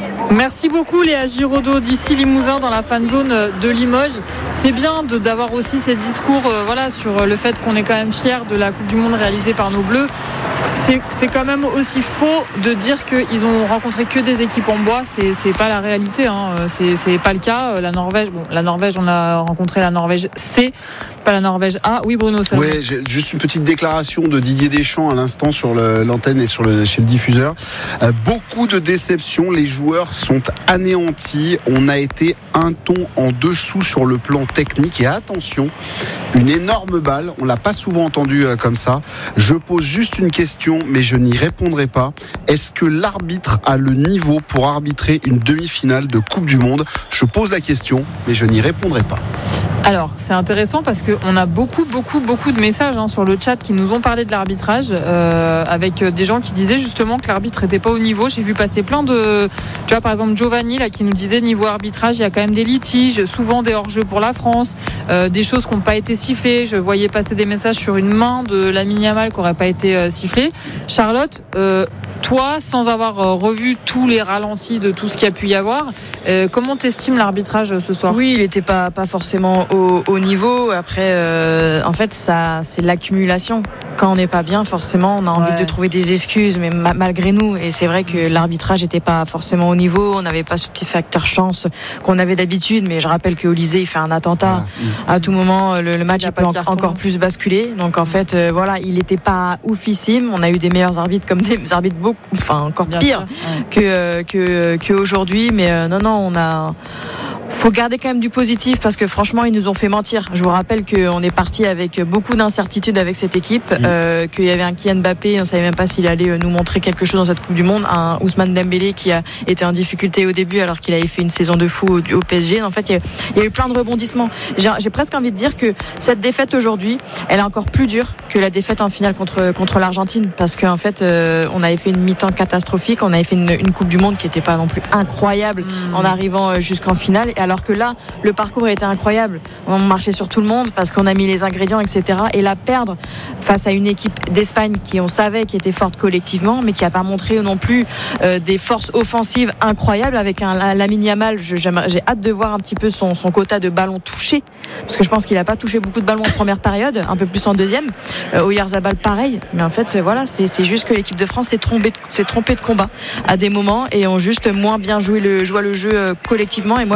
Merci beaucoup Léa Giraudot d'ici Limousin dans la fan zone de Limoges. C'est bien de, d'avoir aussi ces discours euh, voilà, sur le fait qu'on est quand même fiers de la Coupe du Monde réalisée par nos Bleus. C'est, c'est quand même aussi faux de dire qu'ils ont rencontré que des équipes en bois. C'est, c'est pas la réalité, hein. c'est, c'est pas le cas. La Norvège, bon, la Norvège, on a rencontré la Norvège C, pas la Norvège A. Oui, Bruno, ça. Oui, j'ai juste une petite déclaration de Didier Deschamps à l'instant sur le, l'antenne et sur le, chez le diffuseur. Euh, beaucoup de déceptions. Les joueurs sont anéantis. On a été un ton en dessous sur le plan technique. Et attention, une énorme balle. On l'a pas souvent entendu euh, comme ça. Je pose juste une question, mais je n'y répondrai pas. Est-ce que l'arbitre a le niveau pour arbitrer une demi-finale de Coupe du Monde ? Je pose la question, mais je n'y répondrai pas. Alors, c'est intéressant parce qu'on a beaucoup, beaucoup, beaucoup de messages hein, sur le chat qui nous ont parlé de l'arbitrage euh, avec des gens qui disaient justement que l'arbitre n'était pas au niveau. J'ai vu passer plein de... Tu vois, par exemple, Giovanni là, qui nous disait niveau arbitrage, il y a quand même des litiges, souvent des hors-jeux pour la France, euh, des choses qui n'ont pas été sifflées. Je voyais passer des messages sur une main de Lamine Yamal qui n'aurait pas été euh, sifflée. Charlotte, euh, toi, sans avoir euh, revu tous les ralentis de tout ce qu'il y a pu y avoir, euh, comment t'estimes l'arbitrage euh, ce soir ? Oui, il n'était pas, pas forcément au, au niveau. Après, euh, en fait, ça, c'est l'accumulation. Quand on n'est pas bien, forcément, on a envie ouais. de trouver des excuses, mais ma- malgré nous. Et c'est vrai que l'arbitrage n'était pas forcément au niveau. On n'avait pas ce petit facteur chance qu'on avait d'habitude. Mais je rappelle que Olysée, il fait un attentat. Voilà. À tout moment, le, le match il peut en, encore plus basculer. Donc en fait, euh, voilà, il n'était pas oufissime. On a eu des meilleurs arbitres comme des arbitres beaucoup, enfin encore bien pire ouais. que euh, que qu'aujourd'hui. Mais euh, non, non, on a. Faut garder quand même du positif parce que franchement ils nous ont fait mentir. Je vous rappelle qu'on est parti avec beaucoup d'incertitudes avec cette équipe, mmh. euh, qu'il y avait un Kylian Mbappé, on savait même pas s'il allait nous montrer quelque chose dans cette Coupe du Monde, un Ousmane Dembélé qui a été en difficulté au début alors qu'il avait fait une saison de fou au, au P S G. En fait il y, a, il y a eu plein de rebondissements. J'ai, j'ai presque envie de dire que cette défaite aujourd'hui elle est encore plus dure que la défaite en finale contre, contre l'Argentine parce qu'en fait euh, on avait fait une mi-temps catastrophique, on avait fait une, une Coupe du Monde qui n'était pas non plus incroyable mmh. en arrivant jusqu'en finale. Alors que là, le parcours a été incroyable. On marchait sur tout le monde parce qu'on a mis les ingrédients, et cetera. Et la perdre face à une équipe d'Espagne qui, on savait, qui était forte collectivement, mais qui n'a pas montré non plus euh, des forces offensives incroyables avec un Lamine Yamal. Je, j'ai hâte de voir un petit peu son, son quota de ballons touchés parce que je pense qu'il n'a pas touché beaucoup de ballons en première période, un peu plus en deuxième. Euh, Oyarzabal, pareil. Mais en fait, voilà, c'est, c'est juste que l'équipe de France s'est trompée, s'est trompée de combat à des moments et ont juste moins bien joué le, joué le jeu euh, collectivement. Et moi, j'en veux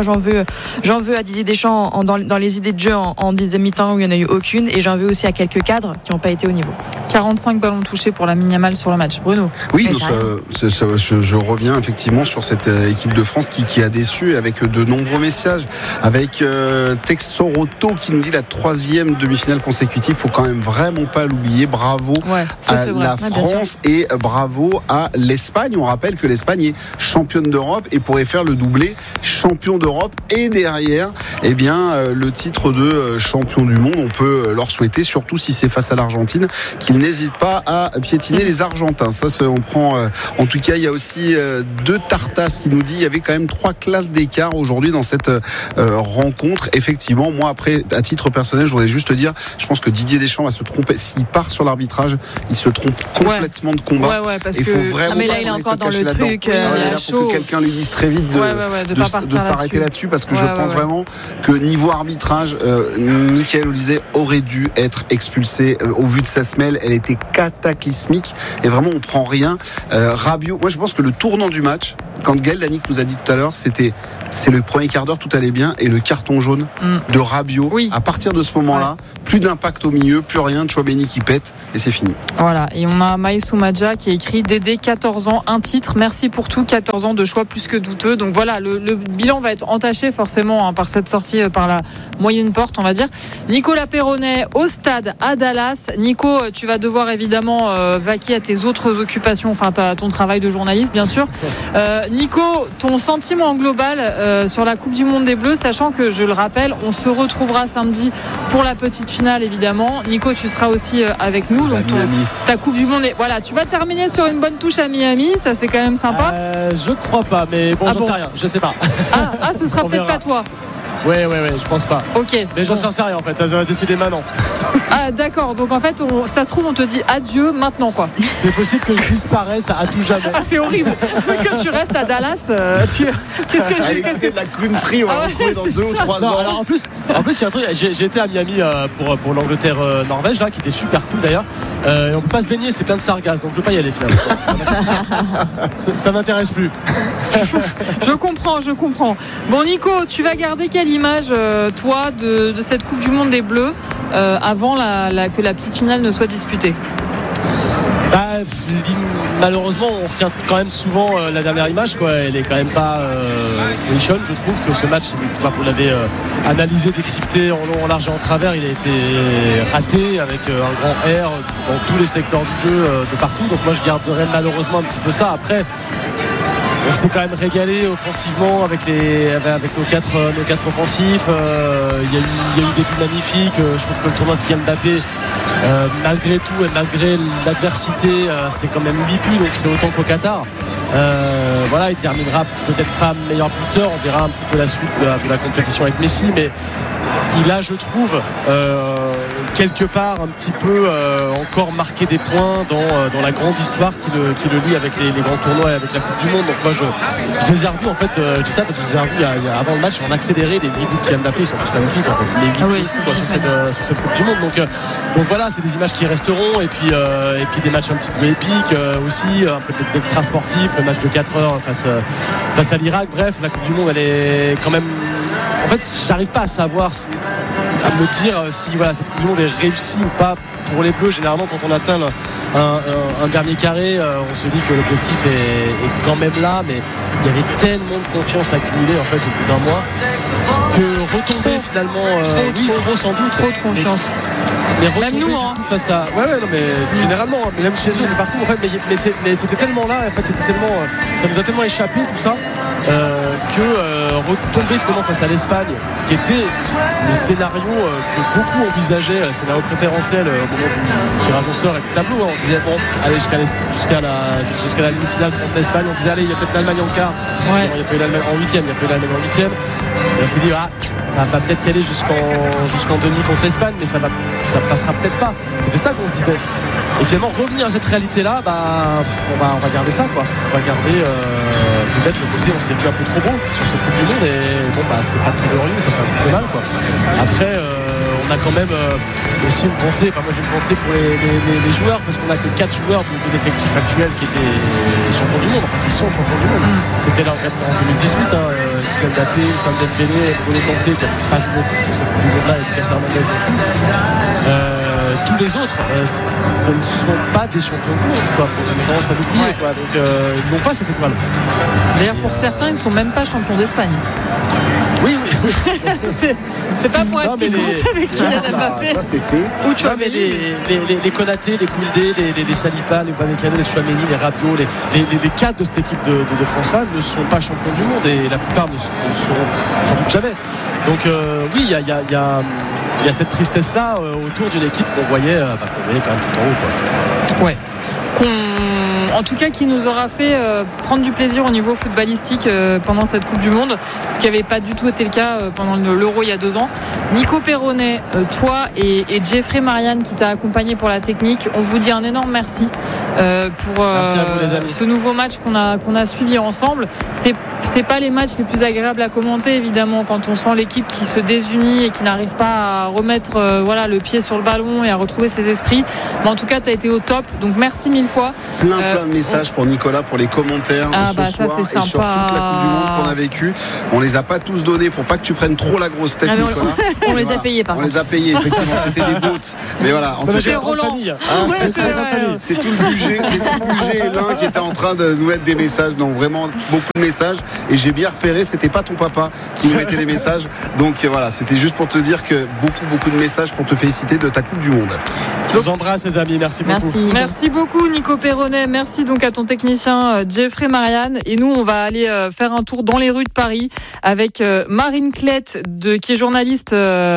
que j'en veux à Didier Deschamps en, dans, dans les idées de jeu en, en deuxième mi-temps où il n'y en a eu aucune, et j'en veux aussi à quelques cadres qui n'ont pas été au niveau. quarante-cinq ballons touchés pour la Miniamal sur le match. Bruno. Oui, donc, ça, ça, je, je reviens effectivement sur cette équipe de France qui, qui a déçu, avec de nombreux messages, avec euh, Texoroto qui nous dit la troisième demi-finale consécutive. Faut quand même vraiment pas l'oublier. Bravo ouais, ça, à la ouais, France et bravo à l'Espagne. On rappelle que l'Espagne est championne d'Europe et pourrait faire le doublé champion d'Europe, et derrière, eh bien, euh, le titre de euh, champion du monde. On peut leur souhaiter, surtout si c'est face à l'Argentine, qu'ils n'hésitent pas à piétiner les Argentins. Ça, on prend. Euh, en tout cas, il y a aussi euh, deux Tartas qui nous dit il y avait quand même trois classes d'écart aujourd'hui dans cette euh, rencontre. Effectivement, moi après, à titre personnel, je voudrais juste dire, je pense que Didier Deschamps va se tromper. S'il part sur l'arbitrage, il se trompe complètement ouais. de combat. Ouais, ouais, parce il faut que... vraiment ah, mais là, pas il est encore dans le là-dedans. truc. Euh, ouais, il faut que quelqu'un lui dise très vite de, ouais, ouais, ouais, de, de, pas de s'arrêter là-dessus, là-dessus parce que ouais, je ouais, pense ouais. vraiment que niveau arbitrage, euh, Mickaël Olise aurait dû être expulsé. Euh, au vu de sa semelle, elle était cataclysmique et vraiment on prend rien. Euh, Rabiot, moi je pense que le tournant du match, quand Gaël Danic nous a dit tout à l'heure, c'était c'est le premier quart d'heure, tout allait bien, et le carton jaune mm. de Rabiot. Oui. À partir de ce moment-là, ouais. plus d'impact au milieu, plus rien, Tchouaméni qui pète, et c'est fini. Voilà, et on a Maïsou Madja qui a écrit Dédé, quatorze ans, un titre, merci pour tout, quatorze ans de choix plus que douteux. Donc voilà, le, le bilan va être entaché forcément hein, par cette sortie, par la moyenne porte, on va dire. Nicolas Perronnet au stade à Dallas. Nico, tu vas devoir évidemment euh, vaquer à tes autres occupations, enfin à ton travail de journaliste, bien sûr. Euh, Nico, ton sentiment global euh, sur la Coupe du Monde des Bleus, sachant que, je le rappelle, on se retrouvera samedi pour la petite finale, évidemment. Nico, tu seras aussi euh, avec nous. Donc ton, ta Coupe du Monde est... Voilà, tu vas terminer sur une bonne touche à Miami, ça c'est quand même sympa. Euh, je crois pas, mais bon, ah j'en bon. sais rien, je sais pas. Ah, ah ce sera peut-être pas toi. Ouais, ouais, ouais, je pense pas. Ok. Mais j'en sais rien en fait, ça va décider maintenant. Ah, d'accord. Donc en fait, on, ça se trouve, on te dit adieu maintenant, quoi. C'est possible que je disparaisse à tout jamais. Ah, c'est horrible. Que tu restes à Dallas. Euh, tu... Qu'est-ce que je qu'est-ce que de la country, on va ah ouais, retrouver dans deux ça. ou trois non, ans. Alors en plus, en plus, il y a un truc. J'ai, j'ai été à Miami euh, pour pour l'Angleterre-Norvège euh, là, qui était super cool d'ailleurs. Euh, et on peut pas se baigner, c'est plein de sargasses, donc je veux pas y aller finalement. ça, ça m'intéresse plus. Je comprends, je comprends. Bon, Nico, tu vas garder quelle image, euh, toi, de, de cette Coupe du Monde des Bleus euh, avant la, la, que la petite finale ne soit disputée? Bah, malheureusement, on retient quand même souvent euh, la dernière image, quoi. Elle est quand même pas euh, folichonne. Je trouve que ce match, vous l'avez euh, analysé, décrypté en long, en large et en travers, il a été raté avec euh, un grand R dans tous les secteurs du jeu, euh, de partout. Donc moi, je garderais malheureusement un petit peu ça. Après, on s'est quand même régalé offensivement avec, les, avec nos, quatre, nos quatre offensifs. Euh, il, y a eu, il y a eu des buts magnifiques. Euh, je trouve que le tournoi de Kylian Mbappé, euh, malgré tout et malgré l'adversité, euh, c'est quand même huit buts, donc c'est autant qu'au Qatar. Euh, voilà, il terminera peut-être pas meilleur buteur. On verra un petit peu la suite de la, de la compétition avec Messi, mais il a, je trouve, euh, quelque part un petit peu euh, encore marqué des points dans, euh, dans la grande histoire qui le, qui le lie avec les, les grands tournois et avec la Coupe du Monde. Donc moi je, je les ai revus en fait, euh, je dis ça parce que je les ai revus il y a, il y a, avant le match en accéléré. Les huit buts de Kylian Mbappé, ils sont tous magnifiques en fait. Les huit ah oui, buts sur, cette, euh, sur cette Coupe du Monde. Donc, euh, donc voilà, c'est des images qui resteront et puis, euh, et puis des matchs un petit peu épiques euh, aussi, un peu d'extra sportif, le match de quatre heures face, euh, face à l'Irak. Bref, la Coupe du Monde elle est quand même. En fait, j'arrive pas à savoir, à me dire si voilà, cette Coupe du Monde est réussie ou pas pour les Bleus. Généralement, quand on atteint un, un, un dernier carré, euh, on se dit que l'objectif est, est quand même là, mais il y avait tellement de confiance accumulée en fait au bout d'un mois que retomber trop, finalement, euh, trop, oui, trop, trop sans doute, trop de confiance. Mais, mais même nous, hein. face à, ouais, ouais, non, mais c'est généralement, hein, mais même chez eux, mais partout, en fait, mais, mais, c'est, mais c'était tellement là, en fait, c'était tellement, ça nous a tellement échappé tout ça. Euh, que euh, retomber finalement face à l'Espagne qui était le scénario euh, que beaucoup envisageaient, le scénario préférentiel euh, au moment du tirage au sort et du tableau, hein. On disait bon allez jusqu'à, jusqu'à la jusqu'à la demi-finale contre l'Espagne, on disait allez il y a peut-être l'Allemagne en quart, ouais. Il y a pas eu l'Allemagne en huitième, il y a pas eu l'Allemagne en huitième et on s'est dit ah ça va peut-être y aller jusqu'en, jusqu'en demi contre l'Espagne, mais ça va ça passera peut-être pas, c'était ça qu'on se disait. Et finalement revenir à cette réalité là, bah, on, va, on va garder ça quoi. On va garder euh, peut-être le côté on s'est vu un peu trop beau sur cette Coupe du Monde et bon bah c'est pas très glorieux, ça fait un petit peu mal quoi. Après euh, on a quand même euh, aussi une pensée, enfin moi j'ai une pensée pour les, les, les, les joueurs, parce qu'on a que quatre joueurs de, de l'effectif actuel qui étaient champions du monde, enfin qui sont champions du monde, mm. qui étaient là en, en deux mille dix-huit, hein, Kylian Mbappé, Ousmane Dembélé, N'Golo Kanté, qui n'a pas joué pour cette coupe du monde là, et Lucas Hernandez non plus. Euh, tous les autres, euh, ce ne sont pas des champions du monde, quoi. Faut jamais tendance à l'oublier, ouais. quoi. Donc euh, ils n'ont pas cette étoile. D'ailleurs, pour euh... certains, ils ne sont même pas champions d'Espagne. Oui, oui, oui. c'est, c'est pas pour être piquante les... avec Kylian Mbappé. Ça, c'est fait. Ou tu non, mais les, les, les, les Konaté, les Koundé, les, les, les Saliba, les Upamecano, les Chouameni, les Rabiot, les, les, les, les cadres de cette équipe de, de, de France-là ne sont pas champions du monde et la plupart ne, ne seront sans doute jamais. Donc, euh, oui, il y a, y, a, y, a, y a cette tristesse-là euh, autour d'une équipe qu'on voyait, euh, bah, qu'on voyait quand même tout en haut, quoi. Ouais. Qu'on... En tout cas, qui nous aura fait euh, prendre du plaisir au niveau footballistique euh, pendant cette Coupe du Monde, ce qui n'avait pas du tout été le cas euh, pendant l'Euro il y a deux ans. Nico Perronnet, euh, toi et, et Jeffrey Marianne qui t'a accompagné pour la technique, on vous dit un énorme merci euh, pour euh, merci à vous, les amis. Ce nouveau match qu'on a, qu'on a suivi ensemble. C'est, c'est pas les matchs les plus agréables à commenter, évidemment, quand on sent l'équipe qui se désunit et qui n'arrive pas à remettre euh, voilà, le pied sur le ballon et à retrouver ses esprits. Mais en tout cas, tu as été au top. Donc merci mille fois. Plein, euh, plein de messages on... pour Nicolas, pour les commentaires ah, ce bah, soir ça, c'est et sur toute la Coupe du Monde qu'on a vécue. On les a pas tous donnés pour pas que tu prennes trop la grosse tête, ah, Nicolas. On, on les a payés, par On contre. les a payés, effectivement. C'était des bottes. Mais voilà, en fait, c'est Roland. Hein, ouais, c'est, c'est tout le budget, c'est tout le budget et l'un qui était en train de nous mettre des messages. Donc vraiment beaucoup de messages. Et j'ai bien repéré, c'était pas ton papa qui nous mettait les messages. Donc voilà, c'était juste pour te dire que beaucoup, beaucoup de messages pour te féliciter de ta Coupe du Monde. Je vous embrasse, les amis. Merci beaucoup. Merci, merci beaucoup, Nico Perronnet. Merci donc à ton technicien Jeffrey Marianne. Et nous, on va aller faire un tour dans les rues de Paris avec Marine Clette, de, qui est journaliste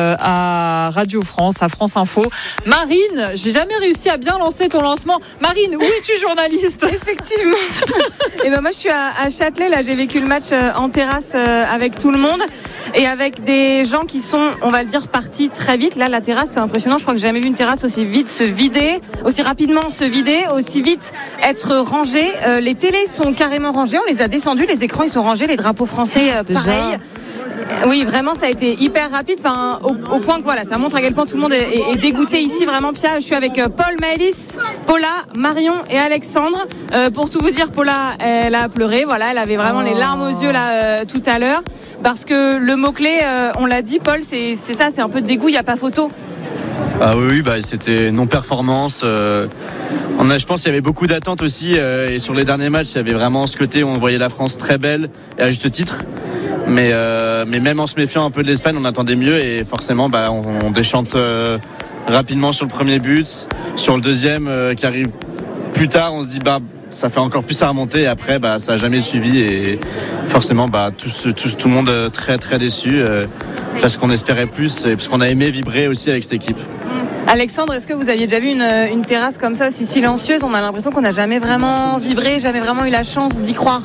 à Radio France, à France Info. Marine, j'ai jamais réussi à bien lancer ton lancement. Marine, où es-tu, journaliste ? Effectivement. Et ben moi, je suis à, à Châtelet. Là, j'ai vécu le match en terrasse avec tout le monde et avec des gens qui sont, on va le dire, partis très vite. Là, la terrasse, c'est impressionnant. Je crois que j'ai jamais vu une terrasse aussi vite se vider, aussi rapidement se vider, aussi vite être rangée. Euh, les télés sont carrément rangées. On les a descendues. Les écrans, ils sont rangés. Les drapeaux français, euh, pareil. Oui, vraiment, ça a été hyper rapide, enfin, au, au point que voilà, ça montre à quel point tout le monde est, est, est dégoûté ici. Vraiment, Pia, je suis avec Paul, Maëlys, Paula, Marion et Alexandre. Euh, pour tout vous dire, Paula, elle a pleuré. Voilà, elle avait vraiment oh. les larmes aux yeux là euh, tout à l'heure, parce que le mot clé, euh, on l'a dit, Paul, c'est, c'est ça, c'est un peu de dégoût. Il n'y a pas photo. Ah oui, oui, bah c'était non-performance. Euh, on a, je pense qu'il y avait beaucoup d'attentes aussi. Euh, et sur les derniers matchs, il y avait vraiment ce côté où on voyait la France très belle, et à juste titre. Mais, euh, mais même en se méfiant un peu de l'Espagne, on attendait mieux. Et forcément, bah, on, on déchante euh, rapidement sur le premier but. Sur le deuxième euh, qui arrive plus tard, on se dit bah ça fait encore plus à remonter. Et après, bah, ça n'a jamais suivi. Et forcément, bah, tout, tout, tout le monde très très déçu. Euh, parce qu'on espérait plus et parce qu'on a aimé vibrer aussi avec cette équipe. Alexandre, est-ce que vous aviez déjà vu une, une terrasse comme ça aussi silencieuse ? On a l'impression qu'on n'a jamais vraiment vibré, jamais vraiment eu la chance d'y croire.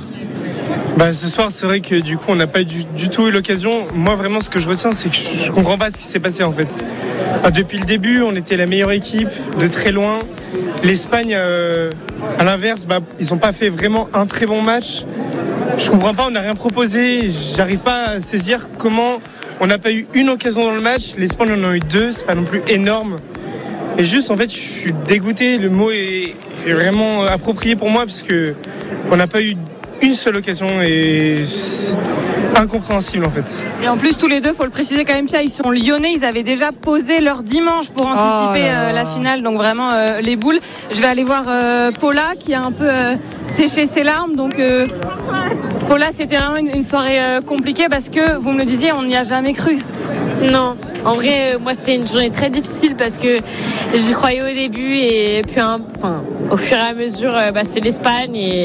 Bah, ce soir, c'est vrai que du coup, on n'a pas du, du tout eu l'occasion. Moi, vraiment, ce que je retiens, c'est que je, je comprends pas ce qui s'est passé en fait. Ah, depuis le début, on était la meilleure équipe de très loin. L'Espagne, euh, à l'inverse, bah, ils n'ont pas fait vraiment un très bon match. Je comprends pas, on n'a rien proposé. J'arrive pas à saisir comment. On n'a pas eu une occasion dans le match, l'Espagne en a eu deux, c'est pas non plus énorme. Et juste, en fait, je suis dégoûté, le mot est, est vraiment approprié pour moi parce que on n'a pas eu une seule occasion et c'est incompréhensible en fait. Et en plus, tous les deux, faut le préciser quand même, Pia, ils sont lyonnais, ils avaient déjà posé leur dimanche pour anticiper oh euh, la finale, donc vraiment euh, les boules. Je vais aller voir euh, Paula qui a un peu euh, séché ses larmes, donc... Euh, Paula, c'était vraiment une, une soirée euh, compliquée parce que, vous me le disiez, on n'y a jamais cru. Non, en vrai, euh, moi, c'était une journée très difficile parce que j'y croyais au début et puis, hein, enfin, au fur et à mesure, euh, bah, c'est l'Espagne et,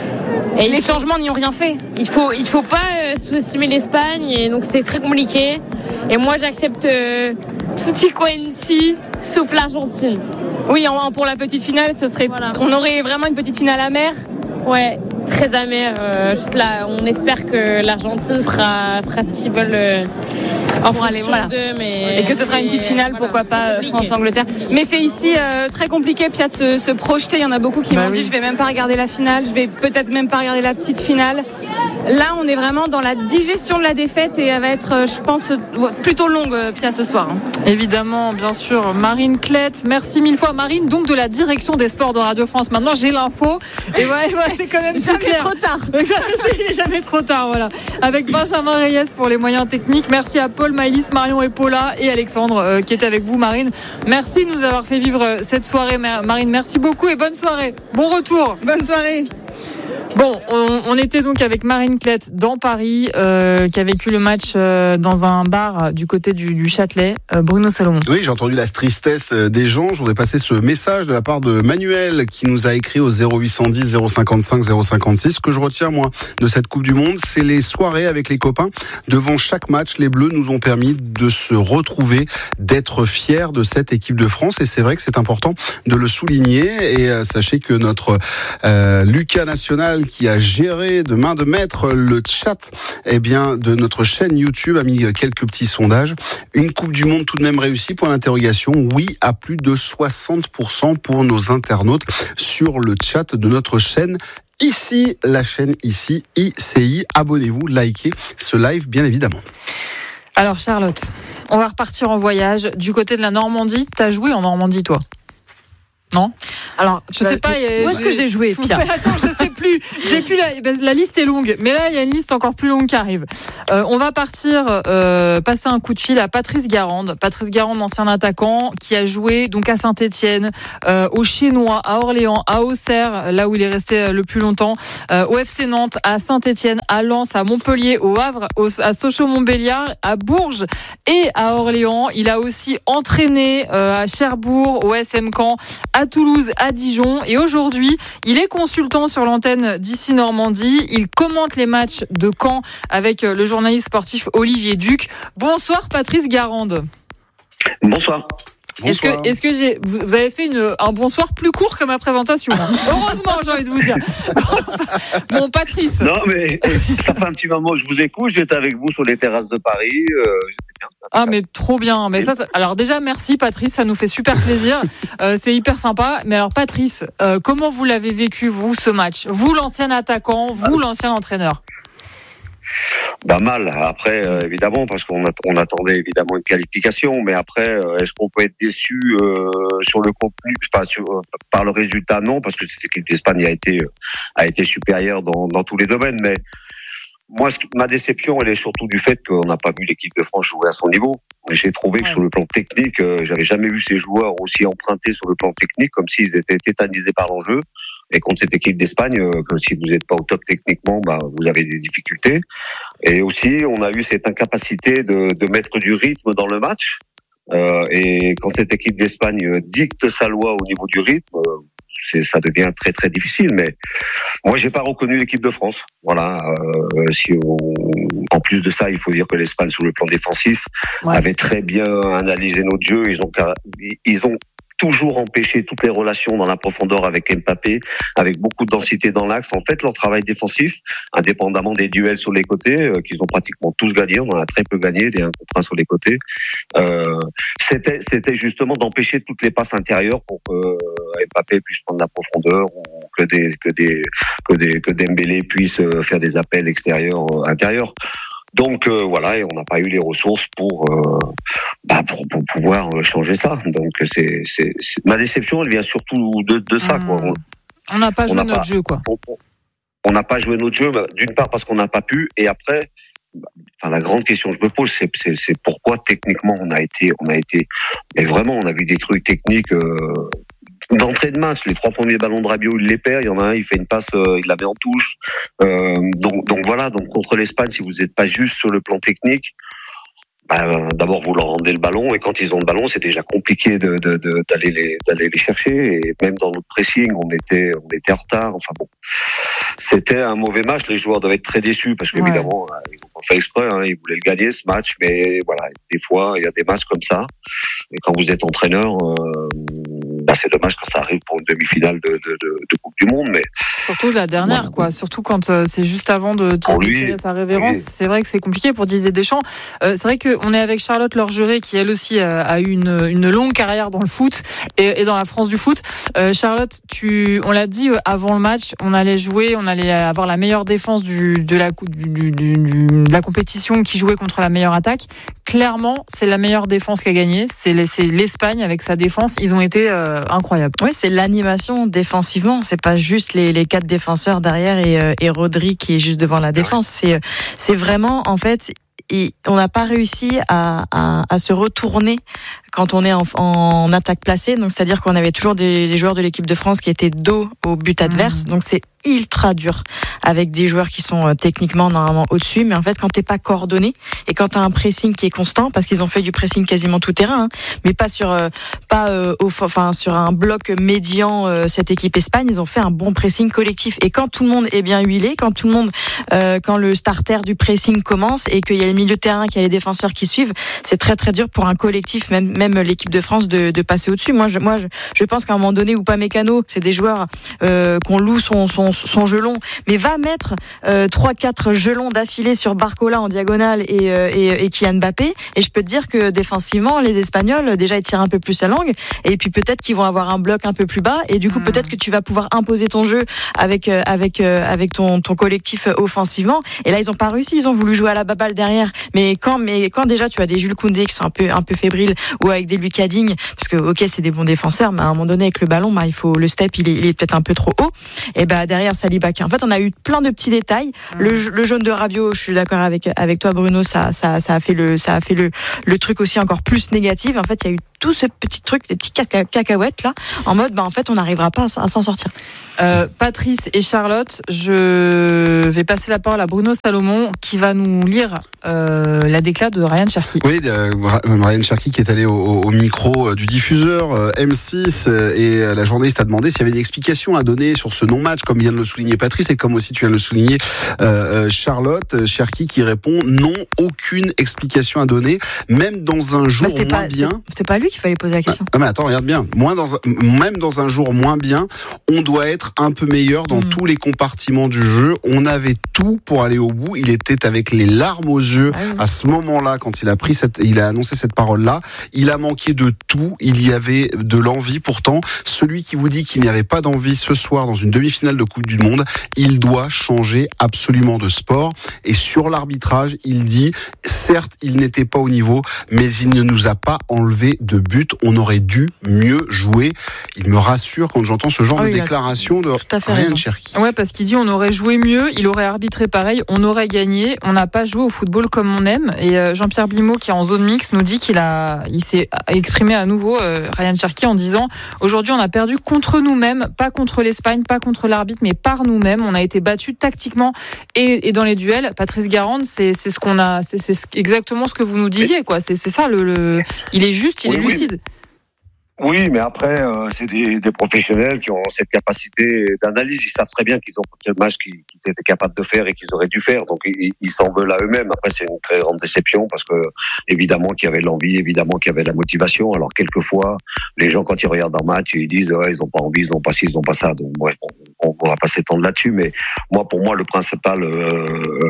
et les changements n'y ont rien fait. Il faut, il faut pas euh, sous-estimer l'Espagne et donc c'était très compliqué. Et moi, j'accepte euh, tutti quanti, sauf l'Argentine. Oui, en, en, pour la petite finale, ce serait, voilà. On aurait vraiment une petite finale amère. Ouais, très amer. Euh, juste là, on espère que l'Argentine fera, fera ce qu'ils veulent euh, en pour aller, voilà. d'eux. Mais et que ce sera une petite finale, voilà, pourquoi pas euh, France-Angleterre. Mais c'est ici euh, très compliqué, Pia, de se, se projeter. Il y en a beaucoup qui bah m'ont oui. dit je vais même pas regarder la finale, je vais peut-être même pas regarder la petite finale. là, on est vraiment dans la digestion de la défaite et elle va être, je pense, plutôt longue, Pia, ce soir. Évidemment, bien sûr. Marine Klett, merci mille fois. Marine, donc de la direction des sports de Radio France. Maintenant, j'ai l'info. Et ouais, ouais c'est quand même jamais clair. trop tard. C'est jamais trop tard, voilà. Avec Benjamin Reyes pour les moyens techniques. Merci à Paul, Maëlys, Marion et Paula et Alexandre euh, qui était avec vous, Marine. Merci de nous avoir fait vivre cette soirée, Marine. Merci beaucoup et bonne soirée. Bon retour. Bonne soirée. Bon, on, on était donc avec Marine Klett dans Paris, euh, qui a vécu le match euh, dans un bar du côté du, du Châtelet. Euh, Bruno Salomon. Oui, j'ai entendu la tristesse des gens. Je voudrais passer ce message de la part de Manuel qui nous a écrit au zéro huit cent dix zéro cinquante-cinq zéro cinquante-six. Ce que je retiens, moi, de cette Coupe du Monde, c'est les soirées avec les copains. Devant chaque match, les Bleus nous ont permis de se retrouver, d'être fiers de cette équipe de France. Et c'est vrai que c'est important de le souligner. Et euh, sachez que notre euh, Lucas National, qui a géré de main de maître le chat eh bien, de notre chaîne YouTube, a mis quelques petits sondages. Une Coupe du Monde tout de même réussie, point d'interrogation. Oui, à plus de soixante pour cent pour nos internautes sur le chat de notre chaîne. Ici, la chaîne ici, I C I. Abonnez-vous, likez ce live, bien évidemment. Alors Charlotte, on va repartir en voyage du côté de la Normandie. T'as joué en Normandie, toi ? Non. Alors, je sais pas. Où est-ce que j'ai joué, Pia ? Attends, je sais plus. J'ai plus la, la liste est longue, mais là il y a une liste encore plus longue qui arrive. Euh, on va partir euh, passer un coup de fil à Patrice Garande. Patrice Garande, ancien attaquant, qui a joué donc à Saint-Étienne, euh, au Chinois, à Orléans, à Auxerre, là où il est resté le plus longtemps, euh, au F C Nantes, à Saint-Étienne, à Lens, à Montpellier, au Havre, au, à Sochaux-Montbéliard, à Bourges et à Orléans. Il a aussi entraîné euh, à Cherbourg, au S M Caen, à Toulouse, à Dijon, et aujourd'hui il est consultant sur l'antenne d'ici Normandie. Il commente les matchs de Caen avec le journaliste sportif Olivier Duc. Bonsoir Patrice Garande. Bonsoir. Est-ce que, est-ce que j'ai, vous avez fait une, un bonsoir plus court que ma présentation, hein. Heureusement, j'ai envie de vous dire. Bon, Patrice. Non, mais ça fait un petit moment que je vous écoute. J'étais avec vous sur les terrasses de Paris. Euh, bien, ah, mais trop bien. Mais ça, ça, alors déjà, merci Patrice, ça nous fait super plaisir. Euh, c'est hyper sympa. Mais alors, Patrice, euh, comment vous l'avez vécu, vous, ce match ? Vous, l'ancien attaquant, vous, l'ancien entraîneur ? Bah mal, après euh, évidemment, parce qu'on a, on attendait évidemment une qualification, mais après euh, est-ce qu'on peut être déçu euh, sur le contenu, pas sur, euh, par le résultat? Non, parce que cette équipe d'Espagne a été euh, a été supérieure dans, dans tous les domaines, mais moi ce, ma déception elle est surtout du fait qu'on n'a pas vu l'équipe de France jouer à son niveau. J'ai trouvé que sur le plan technique, euh, j'avais jamais vu ces joueurs aussi empruntés sur le plan technique, comme s'ils étaient tétanisés par l'enjeu. Et contre cette équipe d'Espagne, euh, que si vous n'êtes pas au top techniquement, bah, vous avez des difficultés. Et aussi, on a eu cette incapacité de, de mettre du rythme dans le match. Euh, et quand cette équipe d'Espagne dicte sa loi au niveau du rythme, euh, c'est, ça devient très très difficile. Mais moi, j'ai pas reconnu l'équipe de France. Voilà. Euh, si on, en plus de ça, il faut dire que l'Espagne, sur le plan défensif, ouais. avait très bien analysé notre jeu. Ils ont, ils ont toujours empêché toutes les relations dans la profondeur avec Mbappé, avec beaucoup de densité dans l'axe. En fait, leur travail défensif, indépendamment des duels sur les côtés, euh, qu'ils ont pratiquement tous gagnés, on en a très peu gagné, des un contre un sur les côtés, euh, c'était, c'était justement d'empêcher toutes les passes intérieures pour que euh, Mbappé puisse prendre la profondeur, ou que des, que des, que des, que Dembélé puisse euh, faire des appels extérieurs, euh, intérieurs. Donc euh, voilà, et on n'a pas eu les ressources pour, euh, bah, pour pour pouvoir changer ça. Donc c'est c'est, c'est... ma déception, elle vient surtout de de ça mmh. quoi. On n'a pas on joué notre pas, jeu quoi. On n'a pas joué notre jeu, d'une part parce qu'on n'a pas pu, et après, enfin la grande question que je me pose, c'est c'est, c'est pourquoi techniquement on a été on a été, mais vraiment on a vu des trucs techniques. Euh, d'entrée de match, les trois premiers ballons de Rabiot, il les perd, il y en a un, il fait une passe, euh, il la met en touche. Euh, donc, donc voilà, donc contre l'Espagne, si vous n'êtes pas juste sur le plan technique, bah, d'abord vous leur rendez le ballon, et quand ils ont le ballon, c'est déjà compliqué de, de, de, d'aller les, d'aller les chercher. Et même dans notre pressing, on était, on était en retard. Enfin bon, c'était un mauvais match. Les joueurs doivent être très déçus parce qu'évidemment, ouais. ils ont pas fait exprès, hein, ils voulaient le gagner ce match, mais voilà, des fois, il y a des matchs comme ça. Et quand vous êtes entraîneur, euh, bah, c'est dommage quand ça arrive pour une demi-finale de, de, de, de Coupe du Monde. Mais surtout la dernière, voilà. quoi. Surtout quand euh, c'est juste avant de tirer sa révérence. Oui. C'est vrai que c'est compliqué pour Didier Deschamps. Euh, c'est vrai qu'on est avec Charlotte Lorgeret qui elle aussi a, a eu une, une longue carrière dans le foot et, et dans la France du foot. Euh, Charlotte, tu, on l'a dit avant le match, on allait jouer, on allait avoir la meilleure défense du, de, la, du, du, du, de la compétition qui jouait contre la meilleure attaque. Clairement, c'est la meilleure défense qui a gagné. C'est, c'est l'Espagne avec sa défense. Ils ont été euh, incroyables. Oui, c'est l'animation défensivement. C'est pas juste les, les quatre défenseurs derrière et, et Rodri qui est juste devant la défense. C'est, c'est vraiment, en fait, on n'a pas réussi à, à, à se retourner quand on est en, en attaque placée. Donc, c'est-à-dire qu'on avait toujours des, des joueurs de l'équipe de France qui étaient dos au but adverse. Mmh. Donc, c'est ultra dur avec des joueurs qui sont euh, techniquement normalement au-dessus. Mais en fait, quand t'es pas coordonné et quand t'as un pressing qui est constant, parce qu'ils ont fait du pressing quasiment tout terrain, hein, mais pas sur, euh, pas euh, au, enfin sur un bloc médian. Euh, cette équipe Espagne, ils ont fait un bon pressing collectif. Et quand tout le monde est bien huilé, quand tout le monde, euh, quand le starter du pressing commence et qu'il y a les milieux de terrain, qu'il y a les défenseurs qui suivent, c'est très très dur pour un collectif, même même l'équipe de France de, de passer au-dessus. Moi, je, moi, je, je pense qu'à un moment donné, Upamecano, c'est des joueurs euh, qu'on loue son, son, son gelon, mais va mettre euh, trois quatre gelons d'affilée sur Barcola en diagonale et, euh, et, et Kylian Mbappé. Et je peux te dire que défensivement, les Espagnols, déjà, ils tirent un peu plus la langue. Et puis peut-être qu'ils vont avoir un bloc un peu plus bas. Et du coup, mmh. peut-être que tu vas pouvoir imposer ton jeu avec euh, avec euh, avec ton ton collectif offensivement. Et là, ils ont pas réussi. Ils ont voulu jouer à la baballe derrière. Mais quand mais quand déjà tu as des Jules Koundé qui sont un peu un peu fébriles ou avec des Lucas Digne, parce que ok, c'est des bons défenseurs, mais à un moment donné avec le ballon, bah il faut le step, il est, il est peut-être un peu trop haut. Et bah derrière Saliba, en fait, on a eu plein de petits détails. Mmh. Le, le jaune de Rabiot, je suis d'accord avec avec toi, Bruno, ça ça ça a fait le ça a fait le le truc aussi encore plus négatif. En fait, il y a eu tout ce petit truc, des petits caca- cacahuètes là, en mode bah en fait on n'arrivera pas à, à s'en sortir. Euh, Patrice et Charlotte, je vais passer la parole à Bruno Salomon qui va nous lire euh, la déclat de Ryan Cherki. Oui, euh, Ryan Cherki qui est allé au, au micro du diffuseur euh, M six euh, et la journaliste a demandé s'il y avait une explication à donner sur ce non-match, comme vient de le souligner Patrice et comme aussi tu viens de le souligner euh, Charlotte. Cherki qui répond non, aucune explication à donner, même dans un jour bah, moins pas, bien. C'était, c'était pas lui qu'il fallait poser la question. Ah, mais attends, regarde bien. Moins dans un, même dans un jour moins bien, on doit être un peu meilleur dans mmh. tous les compartiments du jeu. On avait tout pour aller au bout. Il était avec les larmes aux yeux ah oui. à ce moment-là quand il a pris cette, il a annoncé cette parole-là. Il a manqué de tout. Il y avait de l'envie. Pourtant, celui qui vous dit qu'il n'y avait pas d'envie ce soir dans une demi-finale de Coupe du Monde, il doit changer absolument de sport. Et sur l'arbitrage, il dit, certes, il n'était pas au niveau, mais il ne nous a pas enlevé de but. On aurait dû mieux jouer. Il me rassure quand j'entends ce genre oh, de déclaration de Ryan Cherki. Ouais, parce qu'il dit on aurait joué mieux, il aurait arbitré pareil, on aurait gagné, on n'a pas joué au football comme on aime. Et euh, Jean-Pierre Blimaud, qui est en zone mixte, nous dit qu'il a, il s'est exprimé à nouveau, euh, Ryan Cherki, en disant aujourd'hui on a perdu contre nous-mêmes, pas contre l'Espagne, pas contre l'arbitre, mais par nous-mêmes. On a été battus tactiquement et, et dans les duels. Patrice Garande, c'est, c'est ce qu'on a, c'est, c'est exactement ce que vous nous disiez, quoi. C'est, c'est ça le, le, il est juste, il oui, est lucide. Oui. Oui, mais après, euh, c'est des, des professionnels qui ont cette capacité d'analyse. Ils savent très bien qu'ils ont fait le match qu'ils, qu'ils étaient capables de faire et qu'ils auraient dû faire. Donc, ils, ils s'en veulent à eux-mêmes. Après, c'est une très grande déception parce que, évidemment, qu'il y avait l'envie, évidemment, qu'il y avait la motivation. Alors, quelquefois, les gens, quand ils regardent un match, ils disent, ouais, ils n'ont pas envie, ils n'ont pas ci, ils n'ont pas ça. Donc, bref, on, on va pas s'étendre là-dessus. Mais moi, pour moi, le principal, euh,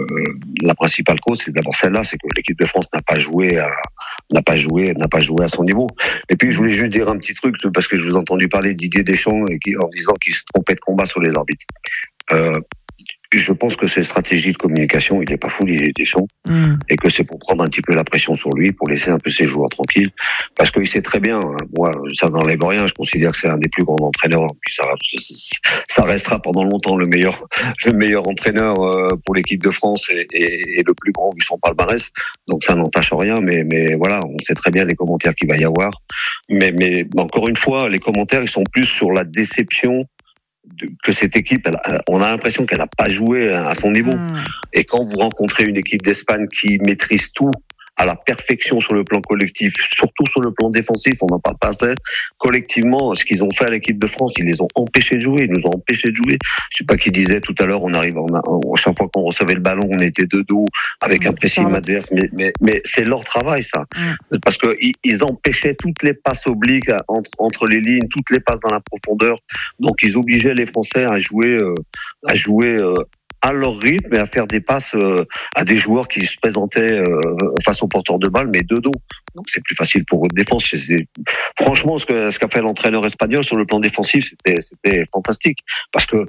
la principale cause, c'est d'abord celle-là, c'est que l'équipe de France n'a pas joué à, n'a pas joué, n'a pas joué à son niveau. Et puis, je voulais juste dire un petit truc, parce que je vous ai entendu parler de Didier Deschamps et qui, en disant qu'il se trompait de combat sur les arbitres. Euh, je pense que ces stratégies de communication, il n'est pas fou, Didier Deschamps, mm. et que c'est pour prendre un petit peu la pression sur lui, pour laisser un peu ses joueurs tranquilles, parce qu'il sait très bien, hein, moi, ça n'enlève rien, je considère que c'est un des plus grands entraîneurs, puis ça, ça restera pendant longtemps le meilleur, le meilleur entraîneur euh, pour l'équipe de France et, et, et le plus grand vu son palmarès, donc ça n'entache rien, mais, mais voilà, on sait très bien les commentaires qu'il va y avoir, mais, mais encore une fois, les commentaires, ils sont plus sur la déception que cette équipe, elle, on a l'impression qu'elle n'a pas joué à son niveau. Mmh. Et quand vous rencontrez une équipe d'Espagne qui maîtrise tout à la perfection sur le plan collectif, surtout sur le plan défensif, on n'en parle pas assez. Collectivement, ce qu'ils ont fait à l'équipe de France, ils les ont empêchés de jouer, ils nous ont empêchés de jouer. Je sais pas qui disait tout à l'heure, on arrive, on a, à chaque fois qu'on recevait le ballon, on était de dos avec un pressing adverse, mais, mais, mais c'est leur travail, ça. Mm. Parce que ils, ils empêchaient toutes les passes obliques entre, entre les lignes, toutes les passes dans la profondeur. Donc, ils obligeaient les Français à jouer, euh, à jouer, euh, à leur rythme et à faire des passes euh, à des joueurs qui se présentaient euh, face aux porteurs de balles, mais de dos. Donc c'est plus facile pour eux de défense. C'est, c'est... Franchement, ce, que, ce qu'a fait l'entraîneur espagnol sur le plan défensif, c'était, c'était fantastique. Parce que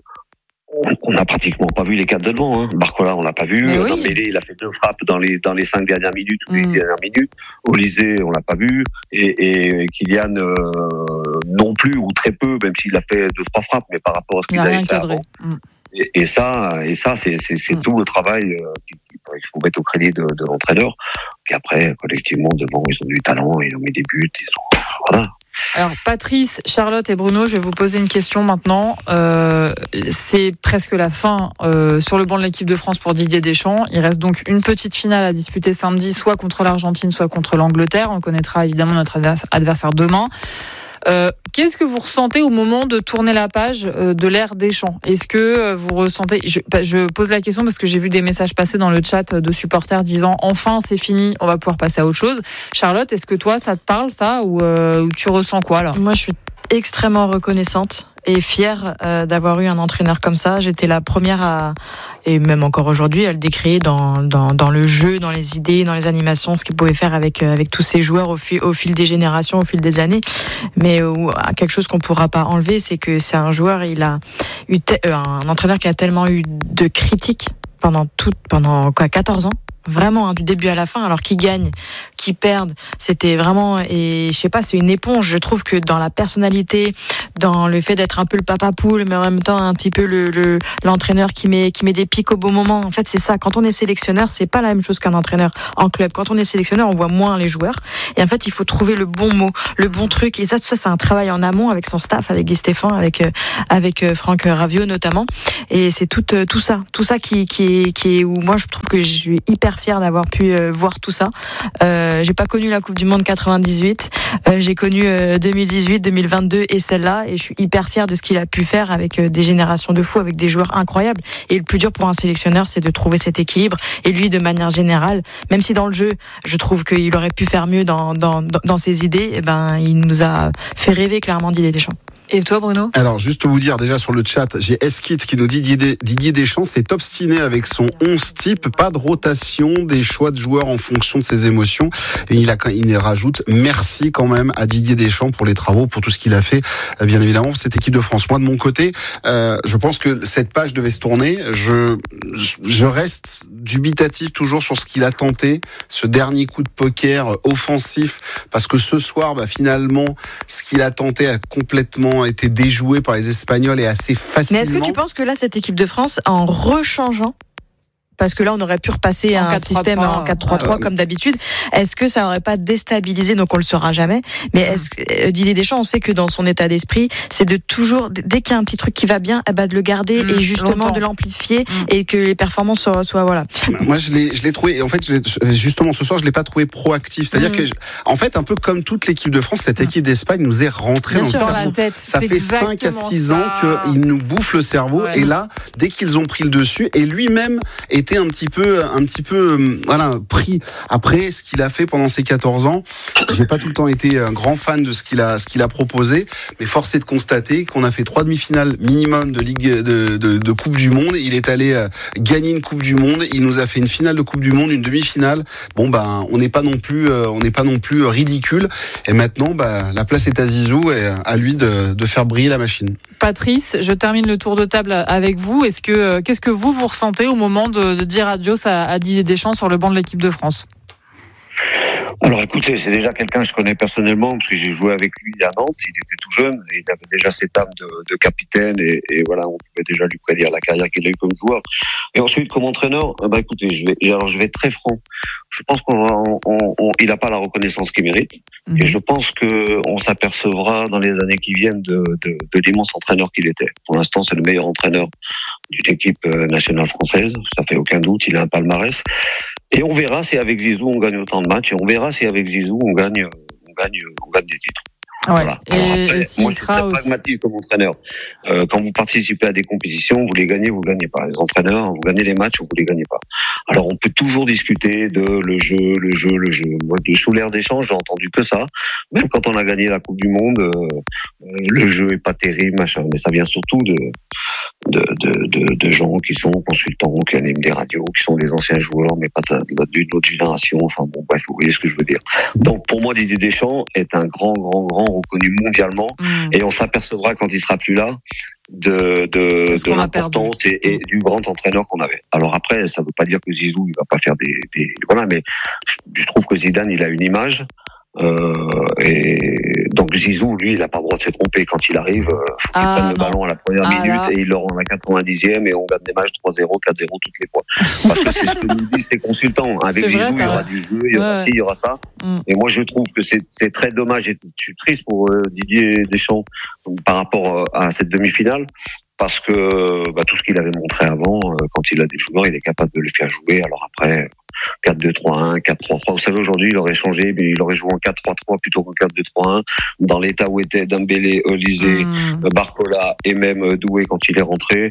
on n'a pratiquement pas vu les quatre de devant. Hein. Barcola, on l'a pas vu. Oui. Dembélé, il a fait deux frappes dans les dans les cinq dernières minutes ou les mmh. dernières minutes. Olysée, on l'a pas vu. Et, et Kylian euh, non plus ou très peu, même s'il a fait deux trois frappes, mais par rapport à ce qu'il avait fait avant. Mmh. Et, et ça, et ça, c'est c'est, c'est mmh. tout le travail euh, qu'il faut mettre au crédit de, de l'entraîneur. Puis après, collectivement, devant, ils ont du talent, ils ont mis des buts, ils ont voilà. Alors Patrice, Charlotte et Bruno, je vais vous poser une question maintenant. Euh, c'est presque la fin euh, sur le banc de l'équipe de France pour Didier Deschamps. Il reste donc une petite finale à disputer samedi, soit contre l'Argentine, soit contre l'Angleterre. On connaîtra évidemment notre adversaire demain. Euh, qu'est-ce que vous ressentez au moment de tourner la page euh, de l'ère Deschamps ? Est-ce que euh, vous ressentez... Je, je pose la question parce que j'ai vu des messages passer dans le chat de supporters disant « Enfin, c'est fini, on va pouvoir passer à autre chose ». Charlotte, est-ce que toi, ça te parle, ça ? Ou, euh, ou tu ressens quoi, là ? Moi, je suis extrêmement reconnaissante et fière euh, d'avoir eu un entraîneur comme ça. J'étais la première à, et même encore aujourd'hui, à le décrire dans, dans, dans le jeu, dans les idées, dans les animations, ce qu'il pouvait faire avec, avec tous ces joueurs au fil, au fil des générations, au fil des années. Mais euh, quelque chose qu'on ne pourra pas enlever, c'est que c'est un joueur, il a eu te, euh, un entraîneur qui a tellement eu de critiques pendant tout, pendant quoi, quatorze ans. Vraiment, hein, du début à la fin, alors qu'ils gagnent, qu'ils perdent, c'était vraiment, et je sais pas, c'est une éponge. Je trouve que dans la personnalité, dans le fait d'être un peu le papa poule, mais en même temps un petit peu le, le l'entraîneur qui met qui met des pics au bon moment. En fait, c'est ça. Quand on est sélectionneur, c'est pas la même chose qu'un entraîneur en club. Quand on est sélectionneur, on voit moins les joueurs. Et en fait, il faut trouver le bon mot, le bon truc. Et ça, tout ça, c'est un travail en amont avec son staff, avec Guy Stéphane, avec euh, avec Franck Raviot notamment. Et c'est tout euh, tout ça, tout ça qui qui est qui est où moi je trouve que je suis hyper fière d'avoir pu euh, voir tout ça. Euh, j'ai pas connu la Coupe du Monde quatre-vingt-dix-huit, euh, j'ai connu euh, deux mille dix-huit, deux mille vingt-deux et celle-là, et je suis hyper fière de ce qu'il a pu faire avec euh, des générations de fous, avec des joueurs incroyables. Et le plus dur pour un sélectionneur, c'est de trouver cet équilibre. Et lui, de manière générale, même si dans le jeu, je trouve qu'il aurait pu faire mieux dans dans dans ses idées, et ben il nous a fait rêver clairement Didier Deschamps. Et toi, Bruno ? Alors, juste vous dire, déjà sur le chat, j'ai Eskit qui nous dit Didier Deschamps s'est obstiné avec son onze type, pas de rotation, des choix de joueurs en fonction de ses émotions. Et il, a, il rajoute merci quand même à Didier Deschamps pour les travaux, pour tout ce qu'il a fait, bien évidemment, pour cette équipe de France. Moi, de mon côté, euh, je pense que cette page devait se tourner. Je, je reste dubitatif toujours sur ce qu'il a tenté, ce dernier coup de poker offensif, parce que ce soir, bah, finalement, ce qu'il a tenté a complètement été déjoué par les Espagnols et assez facilement. Mais est-ce que tu penses que là, cette équipe de France, en rechangeant, parce que là, on aurait pu repasser à un système en quatre trois trois comme d'habitude. Est-ce que ça n'aurait pas déstabilisé, donc on le saura jamais, mais est-ce que Didier Deschamps, on sait que dans son état d'esprit, c'est de toujours, dès qu'il y a un petit truc qui va bien, eh ben de le garder mmh, et justement longtemps. de l'amplifier mmh. et que les performances soient, soient voilà. Moi, je l'ai, je l'ai trouvé, en fait, je l'ai, justement ce soir, je l'ai pas trouvé proactif. C'est-à-dire mmh. que, en fait, un peu comme toute l'équipe de France, cette équipe d'Espagne nous est rentrée bien dans sûr, le cerveau. Tête, ça fait cinq à six ans qu'ils nous bouffent le cerveau, ouais. et là, dès qu'ils ont pris le dessus, et lui-même était un petit peu un petit peu voilà pris après ce qu'il a fait pendant ces quatorze ans. J'ai pas tout le temps été un grand fan de ce qu'il a ce qu'il a proposé, mais force est de constater qu'on a fait trois demi-finales minimum de ligue de, de, de Coupe du Monde. Il est allé gagner une Coupe du Monde, il nous a fait une finale de Coupe du Monde, une demi-finale. Bon ben on n'est pas non plus on n'est pas non plus ridicule, et maintenant ben la place est à Zizou et à lui de, de faire briller la machine. Patrice, je termine le tour de table avec vous. Est-ce que qu'est-ce que vous vous ressentez au moment de, de dire adios à, à Didier Deschamps sur le banc de l'équipe de France? Alors écoutez, c'est déjà quelqu'un que je connais personnellement parce que j'ai joué avec lui à Nantes, il était tout jeune, et il avait déjà cette âme de, de capitaine et, et voilà, on pouvait déjà lui prédire la carrière qu'il a eue comme joueur. Et ensuite comme entraîneur, bah écoutez, je vais, alors je vais être très franc. Je pense qu'on, on, on, on, il n'a pas la reconnaissance qu'il mérite, mmh. et je pense que on s'apercevra dans les années qui viennent de, de, de l'immense entraîneur qu'il était. Pour l'instant, c'est le meilleur entraîneur d'une équipe nationale française, ça fait aucun doute, il a un palmarès. Et on verra si avec Zizou on gagne autant de matchs, et on verra si avec Zizou on gagne, on gagne, on gagne des titres. Ouais. Voilà. Et, après, et s'il moi, je suis sera très aussi... pragmatique comme entraîneur. Euh, quand vous participez à des compétitions, vous les gagnez, vous gagnez pas. Les entraîneurs, vous gagnez les matchs ou vous les gagnez pas. Alors, on peut toujours discuter de le jeu, le jeu, le jeu. Moi, de sous l'air d'échange, j'ai entendu que ça. Même quand on a gagné la Coupe du Monde, euh, le jeu est pas terrible, machin. Mais ça vient surtout de de, de, de, de gens qui sont consultants, qui animent des radios, qui sont des anciens joueurs, mais pas d'une autre génération. Enfin bon, bref, vous voyez ce que je veux dire. Donc, pour moi, Didier Deschamps est un grand, grand, grand reconnu mondialement, mmh. et on s'apercevra quand il sera plus là de de, de l'importance et, et du grand entraîneur qu'on avait. Alors après, ça veut pas dire que Zizou il va pas faire des, des voilà, mais je trouve que Zidane il a une image. Euh, et donc Zizou, lui, il a pas le droit de se tromper quand il arrive. Faut qu'il ah, prenne le non. ballon à la première ah, minute là. Et il le rend à la quatre-vingt-dixième et on gagne des matchs trois zéro, quatre zéro toutes les fois. Parce que c'est ce que nous disent ces consultants. Avec Zizou, il y aura du jeu, il y aura ouais. ci, il y aura ça. Mm. Et moi, je trouve que c'est, c'est très dommage et je suis triste pour euh, Didier Deschamps par rapport euh, à cette demi-finale. Parce que bah, tout ce qu'il avait montré avant, euh, quand il a des joueurs, il est capable de les faire jouer. Alors après, quatre deux trois un, quatre trois trois. Vous savez, aujourd'hui, il aurait changé, mais il aurait joué en quatre trois trois plutôt qu'en quatre deux trois un. Dans l'état où étaient Dembélé, Olysée, mmh. Barcola et même Doué quand il est rentré,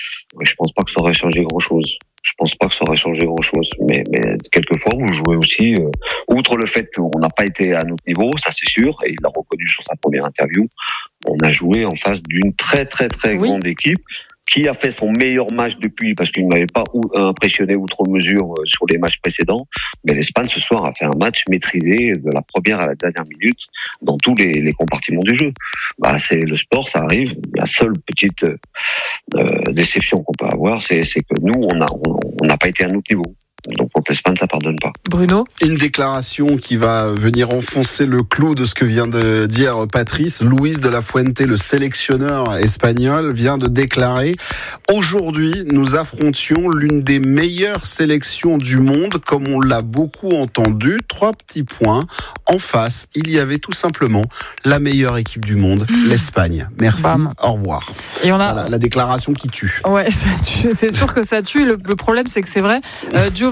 je pense pas que ça aurait changé grand-chose. Je pense pas que ça aurait changé grand-chose. Mais, mais quelquefois, vous jouez aussi, euh, outre le fait qu'on n'a pas été à notre niveau, ça c'est sûr, et il l'a reconnu sur sa première interview, on a joué en face d'une très très très oui. grande équipe qui a fait son meilleur match depuis, parce qu'il ne m'avait pas impressionné outre mesure sur les matchs précédents. Mais l'Espagne, ce soir, a fait un match maîtrisé de la première à la dernière minute dans tous les, les compartiments du jeu. Bah, c'est le sport, ça arrive. La seule petite euh, déception qu'on peut avoir, c'est, c'est que nous, on a, on n'a pas été à notre niveau. Donc contre l'Espagne, ça pardonne pas. Bruno ? Une déclaration qui va venir enfoncer le clou de ce que vient de dire Patrice. Luis de la Fuente, le sélectionneur espagnol, vient de déclarer « Aujourd'hui, nous affrontions l'une des meilleures sélections du monde, comme on l'a beaucoup entendu. Trois petits points. En face, il y avait tout simplement la meilleure équipe du monde, mmh. l'Espagne. Merci, Bam. Au revoir. » Et on a voilà, la déclaration qui tue. Ouais, ça tue. C'est sûr que ça tue. Le, le problème, c'est que c'est vrai. Euh,